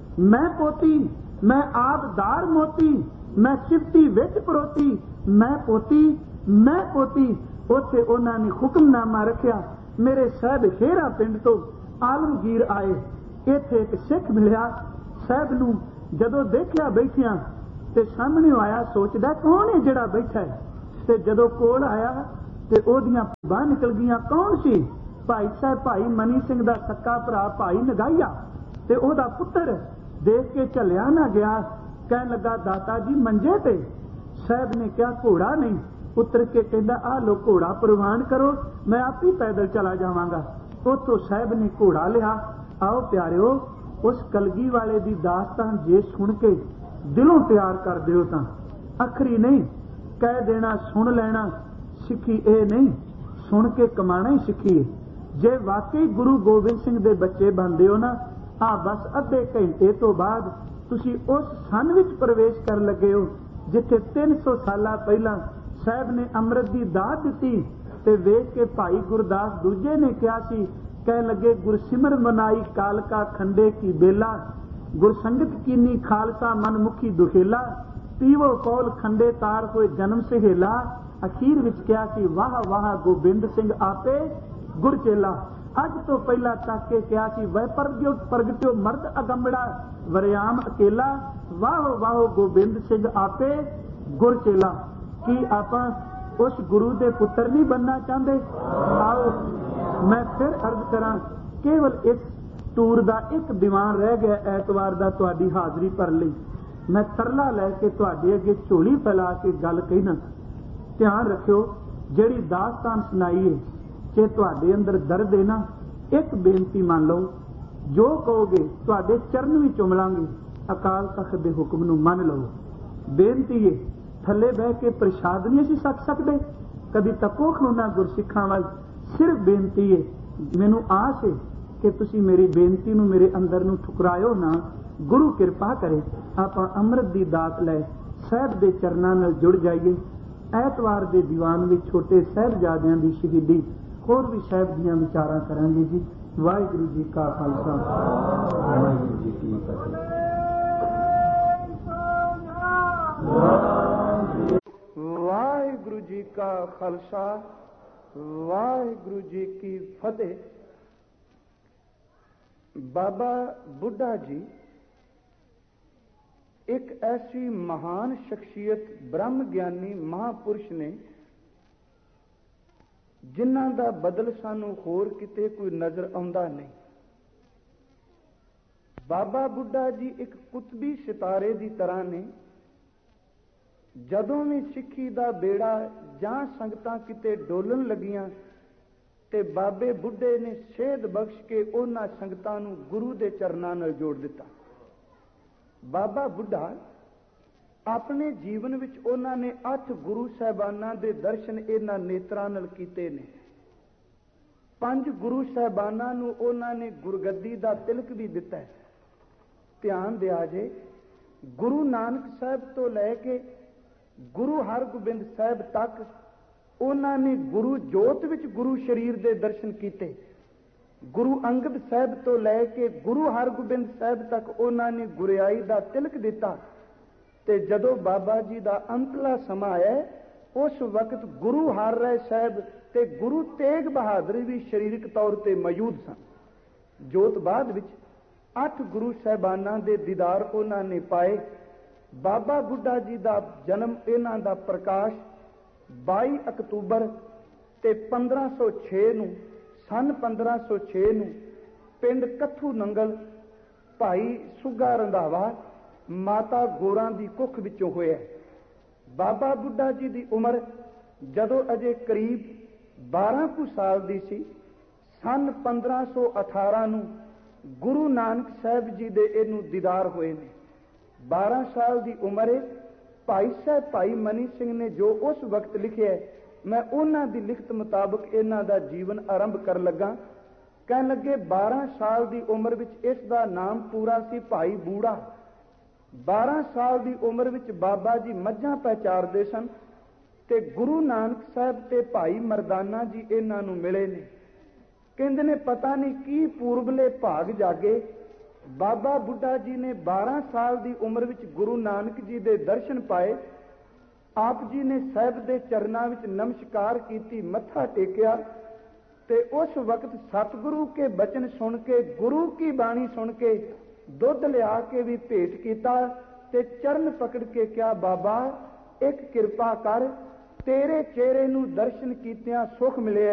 मैं आबदार मोती मैं सिफती विच परोती मैं पोती। उत्थे उन्हां ने हुक्मनामा रखिया। मेरे साहब खेरा पिंड तो आलमगीर आए। इत्थे एक सिख मिलिया साहब नू ਜਦੋਂ ਦੇਖਿਆ ਬੈਠਿਆਂ ਤੇ ਸਾਹਮਣੇ ਆਇਆ, ਸੋਚਦਾ ਕੌਣ ਹੈ ਜਿਹੜਾ ਬੈਠਾ ਹੈ। ਤੇ ਜਦੋਂ ਕੋਲ ਆਇਆ ਤੇ ਉਹਦੀਆਂ ਬਾਹਾਂ ਨਿਕਲ ਗਈਆਂ। ਕੌਣ ਸੀ? ਭਾਈ ਸਾਹਿਬ, ਭਾਈ ਮਨੀ ਸਿੰਘ ਦਾ ਸੱਕਾ ਭਰਾ ਭਾਈ ਨਗਾਈਆ ਤੇ ਉਹਦਾ ਪੁੱਤਰ। ਦੇਖ ਕੇ ਝੱਲਿਆ ਨਾ ਗਿਆ, ਕਹਿਣ ਲੱਗਾ ਦਾਤਾ ਜੀ ਮੰਜੇ ਤੇ। ਸਾਹਿਬ ਨੇ ਕਿਹਾ ਘੋੜਾ ਨਹੀਂ। ਉਤਰ ਕੇ ਕਹਿੰਦਾ ਆਹ ਲੋ ਘੋੜਾ ਪ੍ਰਵਾਨ ਕਰੋ, ਮੈਂ ਆਪ ਹੀ ਪੈਦਲ ਚਲਾ ਜਾਵਾਂਗਾ। ਉੱਥੋਂ ਸਾਹਿਬ ਨੇ ਘੋੜਾ ਲਿਆ। ਆਓ ਪਿਆਰਿਓ, ਉਸ ਕਲਗੀ ਵਾਲੇ ਦੀ ਦਾਸਤਾਨ ਜੇ ਸੁਣ ਕੇ ਦਿਲੋਂ ਪਿਆਰ ਕਰਦੇ ਹੋ ਤਾਂ ਅਖਰੀ ਨਹੀਂ ਕਹਿ ਦੇਣਾ ਸੁਣ ਲੈਣਾ ਸਿੱਖੀ ਇਹ ਨਹੀਂ, ਸੁਣ ਕੇ ਕਮਾਣਾ ਹੀ ਸਿੱਖੀ। ਜੇ ਵਾਕਈ ਗੁਰੂ ਗੋਬਿੰਦ ਸਿੰਘ ਦੇ ਬੱਚੇ ਬਣਦੇ ਹੋ ਨਾ, ਬਸ ਅੱਧੇ ਘੰਟੇ ਤੋਂ ਬਾਅਦ ਤੁਸੀਂ ਉਸ ਸੰਨ ਵਿੱਚ ਪ੍ਰਵੇਸ਼ ਕਰਨ ਲੱਗੇ ਹੋ ਜਿੱਥੇ 300 ਸਾਲਾਂ ਪਹਿਲਾਂ ਸਾਹਿਬ ਨੇ ਅੰਮ੍ਰਿਤ ਦੀ ਦਾਤ ਦਿੱਤੀ। ਤੇ ਵੇਖ ਕੇ ਭਾਈ ਗੁਰਦਾਸ ਦੂਜੇ ਨੇ ਕਿਹਾ ਸੀ, ਕਹਿਣ ਲੱਗੇ ਗੁਰਸਿਮਰ ਮਨਾਈ ਕਾਲਕਾ ਖੰਡੇ ਕੀ ਬੇਲਾ, ਗੁਰਸੰਗਤ ਕੀਨੀ ਖਾਲਸਾ ਮਨ ਮੁਖੀ ਦੁਖੇਲਾ, ਪੀਵੋ ਕੌਲ ਖੰਡੇ ਤਾਰ ਹੋਏ ਜਨਮ ਸਹੇਲਾ। ਅਖੀਰ ਵਿੱਚ ਕਿਹਾ ਸੀ ਵਾਹ ਵਾਹ ਗੋਬਿੰਦ ਸਿੰਘ ਆਪੇ ਗੁਰਚੇਲਾ। ਅੱਜ ਤੋਂ ਪਹਿਲਾਂ ਤੱਕ ਕੇ ਕਿਹਾ ਸੀ ਵੈ ਪ੍ਰਗਟਿਓ ਮਰਦ ਅਗੰਬੜਾ ਵਰਿਆਮ ਅਕੇਲਾ, ਵਾਹ ਵਾਹ ਗੋਬਿੰਦ ਸਿੰਘ ਆਪੇ ਗੁਰਚੇਲਾ। ਕੀ ਆਪਾਂ ਉਸ ਗੁਰੂ ਦੇ ਪੁੱਤਰ ਨਹੀਂ ਬਣਨਾ ਚਾਹੁੰਦੇ? ਆਓ ਮੈਂ ਫਿਰ ਅਰਜ਼ ਕਰਾਂ, ਕੇਵਲ ਇਸ ਟੂਰ ਦਾ ਇੱਕ ਦੀਵਾਨ ਰਹਿ ਗਿਆ ਐਤਵਾਰ ਦਾ ਤੁਹਾਡੀ ਹਾਜ਼ਰੀ ਭਰਨ ਲਈ। ਮੈਂ ਤਰਲਾ ਲੈ ਕੇ ਤੁਹਾਡੇ ਅੱਗੇ ਝੋਲੀ ਫੈਲਾ ਕੇ ਗੱਲ ਕਹਿਣਾ। ਧਿਆਨ ਰੱਖਿਓ, ਜਿਹੜੀ ਦਾਸਤਾਨ ਸੁਣਾਈ ਹੈ ਜੇ ਤੁਹਾਡੇ ਅੰਦਰ ਦਰਦ ਹੈ ਨਾ, ਇੱਕ ਬੇਨਤੀ ਮੰਨ ਲਓ, ਜੋ ਕਹੋਗੇ ਤੁਹਾਡੇ ਚਰਨ ਵੀ ਚੁੰਮਲਾਂਗੇ, ਅਕਾਲ ਤਖਤ ਦੇ ਹੁਕਮ ਨੂੰ ਮੰਨ ਲਓ। ਬੇਨਤੀ ਹੈ, ਥੱਲੇ ਬਹਿ ਕੇ ਪ੍ਰਸ਼ਾਦ ਨਹੀਂ ਅਸੀਂ ਛਕ ਸਕਦੇ, ਕਦੀ ਤੱਕੋ ਖਲੋਣਾ ਗੁਰਸਿੱਖਾਂ ਵੱਲ। ਸਿਰਫ ਬੇਨਤੀ ਹੈ, ਮੈਨੂੰ ਆਸ ਹੈ ਕਿ ਤੁਸੀਂ ਮੇਰੀ ਬੇਨਤੀ ਨੂੰ ਮੇਰੇ ਅੰਦਰ ਨੂੰ ਠੁਕਰਾਇਓ ਨਾ। ਗੁਰੂ ਕਿਰਪਾ ਕਰੇ ਆਪਾਂ ਅੰਮ੍ਰਿਤ ਦੀ ਦਾਤ ਲੈ ਸਾਹਿਬ ਦੇ ਚਰਨਾਂ ਨਾਲ ਜੁੜ ਜਾਈਏ। ਐਤਵਾਰ ਦੇ ਦੀਵਾਨ ਵਿੱਚ ਛੋਟੇ ਸਾਹਿਬਜ਼ਾਦਿਆਂ ਦੀ ਸ਼ਹੀਦੀ, ਹੋਰ ਵੀ ਸਾਹਿਬ ਦੀਆਂ ਵਿਚਾਰਾਂ ਕਰਾਂਗੇ ਜੀ। ਵਾਹਿਗੁਰੂ ਜੀ ਕਾ ਖਾਲਸਾ, ਵਾਹਿਗੁਰੂ ਜੀ ਕੀ ਫਤਿਹ। ਵਾਹਿਗੁਰੂ ਜੀ ਕਾ ਖਾਲਸਾ, ਵਾਹਿਗੁਰੂ ਜੀ ਕੀ ਫਤਿਹ। ਬਾਬਾ ਬੁੱਢਾ ਜੀ ਇੱਕ ਐਸੀ ਮਹਾਨ ਸ਼ਖਸੀਅਤ, ਬ੍ਰਹਮ ਗਿਆਨੀ ਮਹਾਪੁਰਸ਼ ਨੇ ਜਿਨ੍ਹਾਂ ਦਾ ਬਦਲ ਸਾਨੂੰ ਹੋਰ ਕਿਤੇ ਕੋਈ ਨਜ਼ਰ ਆਉਂਦਾ ਨਹੀਂ। ਬਾਬਾ ਬੁੱਢਾ ਜੀ ਇੱਕ ਕੁਤਬੀ ਸਿਤਾਰੇ ਦੀ ਤਰ੍ਹਾਂ ਨੇ। ਜਦੋਂ ਵੀ ਸਿੱਖੀ ਦਾ ਬੇੜਾ ਜਾਂ ਸੰਗਤਾਂ ਕਿਤੇ ਡੋਲਣ ਲੱਗੀਆਂ ਤੇ ਬਾਬੇ ਬੁੱਢੇ ਨੇ ਸੇਧ ਬਖਸ਼ ਕੇ ਉਹਨਾਂ ਸੰਗਤਾਂ ਨੂੰ ਗੁਰੂ ਦੇ ਚਰਨਾਂ ਨਾਲ ਜੋੜ ਦਿੱਤਾ। ਬਾਬਾ ਬੁੱਢਾ ਆਪਣੇ ਜੀਵਨ ਵਿੱਚ ਉਹਨਾਂ ਨੇ 8 ਗੁਰੂ ਸਾਹਿਬਾਨਾਂ ਦੇ ਦਰਸ਼ਨ ਇਹਨਾਂ ਨੇਤਰਾਂ ਨਾਲ ਕੀਤੇ ਨੇ। 5 ਗੁਰੂ ਸਾਹਿਬਾਨਾਂ ਨੂੰ ਉਹਨਾਂ ਨੇ ਗੁਰਗੱਦੀ ਦਾ ਤਿਲਕ ਵੀ ਦਿੱਤਾ ਹੈ। ਧਿਆਨ ਦਿਆ ਜੇ, ਗੁਰੂ ਨਾਨਕ ਸਾਹਿਬ ਤੋਂ ਲੈ ਕੇ ਗੁਰੂ ਹਰਗੋਬਿੰਦ ਸਾਹਿਬ ਤੱਕ ਉਹਨਾਂ ਨੇ ਗੁਰੂ ਜੋਤ ਵਿੱਚ ਗੁਰੂ ਸ਼ਰੀਰ ਦੇ ਦਰਸ਼ਨ ਕੀਤੇ। ਗੁਰੂ ਅੰਗਦ ਸਾਹਿਬ ਤੋਂ ਲੈ ਕੇ ਗੁਰੂ ਹਰਗੋਬਿੰਦ ਸਾਹਿਬ ਤੱਕ ਉਹਨਾਂ ਨੇ ਗੁਰਿਆਈ ਦਾ ਤਿਲਕ ਦਿੱਤਾ। ਤੇ ਜਦੋਂ ਬਾਬਾ ਜੀ ਦਾ ਅੰਤਲਾ ਸਮਾਂ ਆਇਆ, ਉਸ ਵਕਤ ਗੁਰੂ ਹਰ ਰਾਏ ਸਾਹਿਬ ਤੇ ਗੁਰੂ ਤੇਗ ਬਹਾਦਰ ਵੀ ਸਰੀਰਕ ਤੌਰ ਤੇ ਮੌਜੂਦ ਸਨ। ਜੋਤ ਬਾਅਦ ਵਿੱਚ 8 ਗੁਰੂ ਸਾਹਿਬਾਨਾਂ ਦੇ ਦੀਦਾਰ ਉਹਨਾਂ ਨੇ ਪਾਏ। ਬਾਬਾ ਬੁੱਢਾ ਜੀ ਦਾ ਜਨਮ, ਇਹਨਾਂ ਦਾ ਪ੍ਰਕਾਸ਼ 22 ਅਕਤੂਬਰ ਤੇ 1506 ਨੂੰ, ਸਨ 1506 ਨੂੰ ਪਿੰਡ ਕੱਥੂ ਨੰਗਲ ਭਾਈ ਸੁੱਗਾ ਰੰਧਾਵਾ ਮਾਤਾ ਗੋਰਾਂ ਦੀ ਕੁੱਖ ਵਿੱਚੋਂ ਹੋਇਆ। ਬਾਬਾ ਬੁੱਢਾ ਜੀ ਦੀ ਉਮਰ ਜਦੋਂ ਅਜੇ ਕਰੀਬ 12 ਕੁ ਸਾਲ ਦੀ ਸੀ, ਸਨ 1518 ਨੂੰ ਗੁਰੂ ਨਾਨਕ ਸਾਹਿਬ ਜੀ ਦੇ ਇਹਨੂੰ ਦੀਦਾਰ ਹੋਏ ਨੇ। 12 ਸਾਲ ਦੀ ਉਮਰ ਹੈ। ਭਾਈ ਸਾਹਿਬ ਭਾਈ ਮਨੀ ਸਿੰਘ ਨੇ ਜੋ ਉਸ ਵਕਤ ਲਿਖਿਆ, ਮੈਂ ਉਹਨਾਂ ਦੀ ਲਿਖਤ ਮੁਤਾਬਕ ਇਹਨਾਂ ਦਾ ਜੀਵਨ ਆਰੰਭ ਕਰਨ ਲੱਗਾ। ਕਹਿਣ ਲੱਗੇ 12 ਸਾਲ ਦੀ ਉਮਰ ਵਿੱਚ ਇਸ ਦਾ ਨਾਮ ਪੂਰਾ ਸੀ ਭਾਈ ਬੂੜਾ। 12 ਸਾਲ ਦੀ ਉਮਰ ਵਿੱਚ ਬਾਬਾ ਜੀ ਮੱਝਾਂ ਪਹਿਚਾਰਦੇ ਸਨ ਤੇ ਗੁਰੂ ਨਾਨਕ ਸਾਹਿਬ ਤੇ ਭਾਈ ਮਰਦਾਨਾ ਜੀ ਇਹਨਾਂ ਨੂੰ ਮਿਲੇ ਨੇ। ਕਹਿੰਦੇ ਨੇ ਪਤਾ ਨਹੀਂ ਕੀ ਪੂਰਬਲੇ ਭਾਗ ਜਾਗੇ, ਬਾਬਾ ਬੁੱਢਾ ਜੀ ਨੇ 12 ਸਾਲ ਦੀ ਉਮਰ ਵਿੱਚ ਗੁਰੂ ਨਾਨਕ ਜੀ ਦੇ ਦਰਸ਼ਨ ਪਾਏ। ਆਪ ਜੀ ਨੇ ਸਾਹਿਬ ਦੇ ਚਰਨਾਂ ਵਿੱਚ ਨਮਸਕਾਰ ਕੀਤੀ, ਮੱਥਾ ਟੇਕਿਆ ਤੇ ਉਸ ਵਕਤ ਸਤਿਗੁਰੂ ਕੇ ਬਚਨ ਸੁਣ ਕੇ, ਗੁਰੂ ਕੀ ਬਾਣੀ ਸੁਣ ਕੇ ਦੁੱਧ ਲਿਆ ਕੇ ਵੀ ਭੇਟ ਕੀਤਾ ਤੇ ਚਰਨ ਪਕੜ ਕੇ ਕਿਹਾ, ਬਾਬਾ ਇੱਕ ਕਿਰਪਾ ਕਰ, ਤੇਰੇ ਚਿਹਰੇ ਨੂੰ ਦਰਸ਼ਨ ਕੀਤਿਆਂ ਸੁਖ ਮਿਲਿਆ,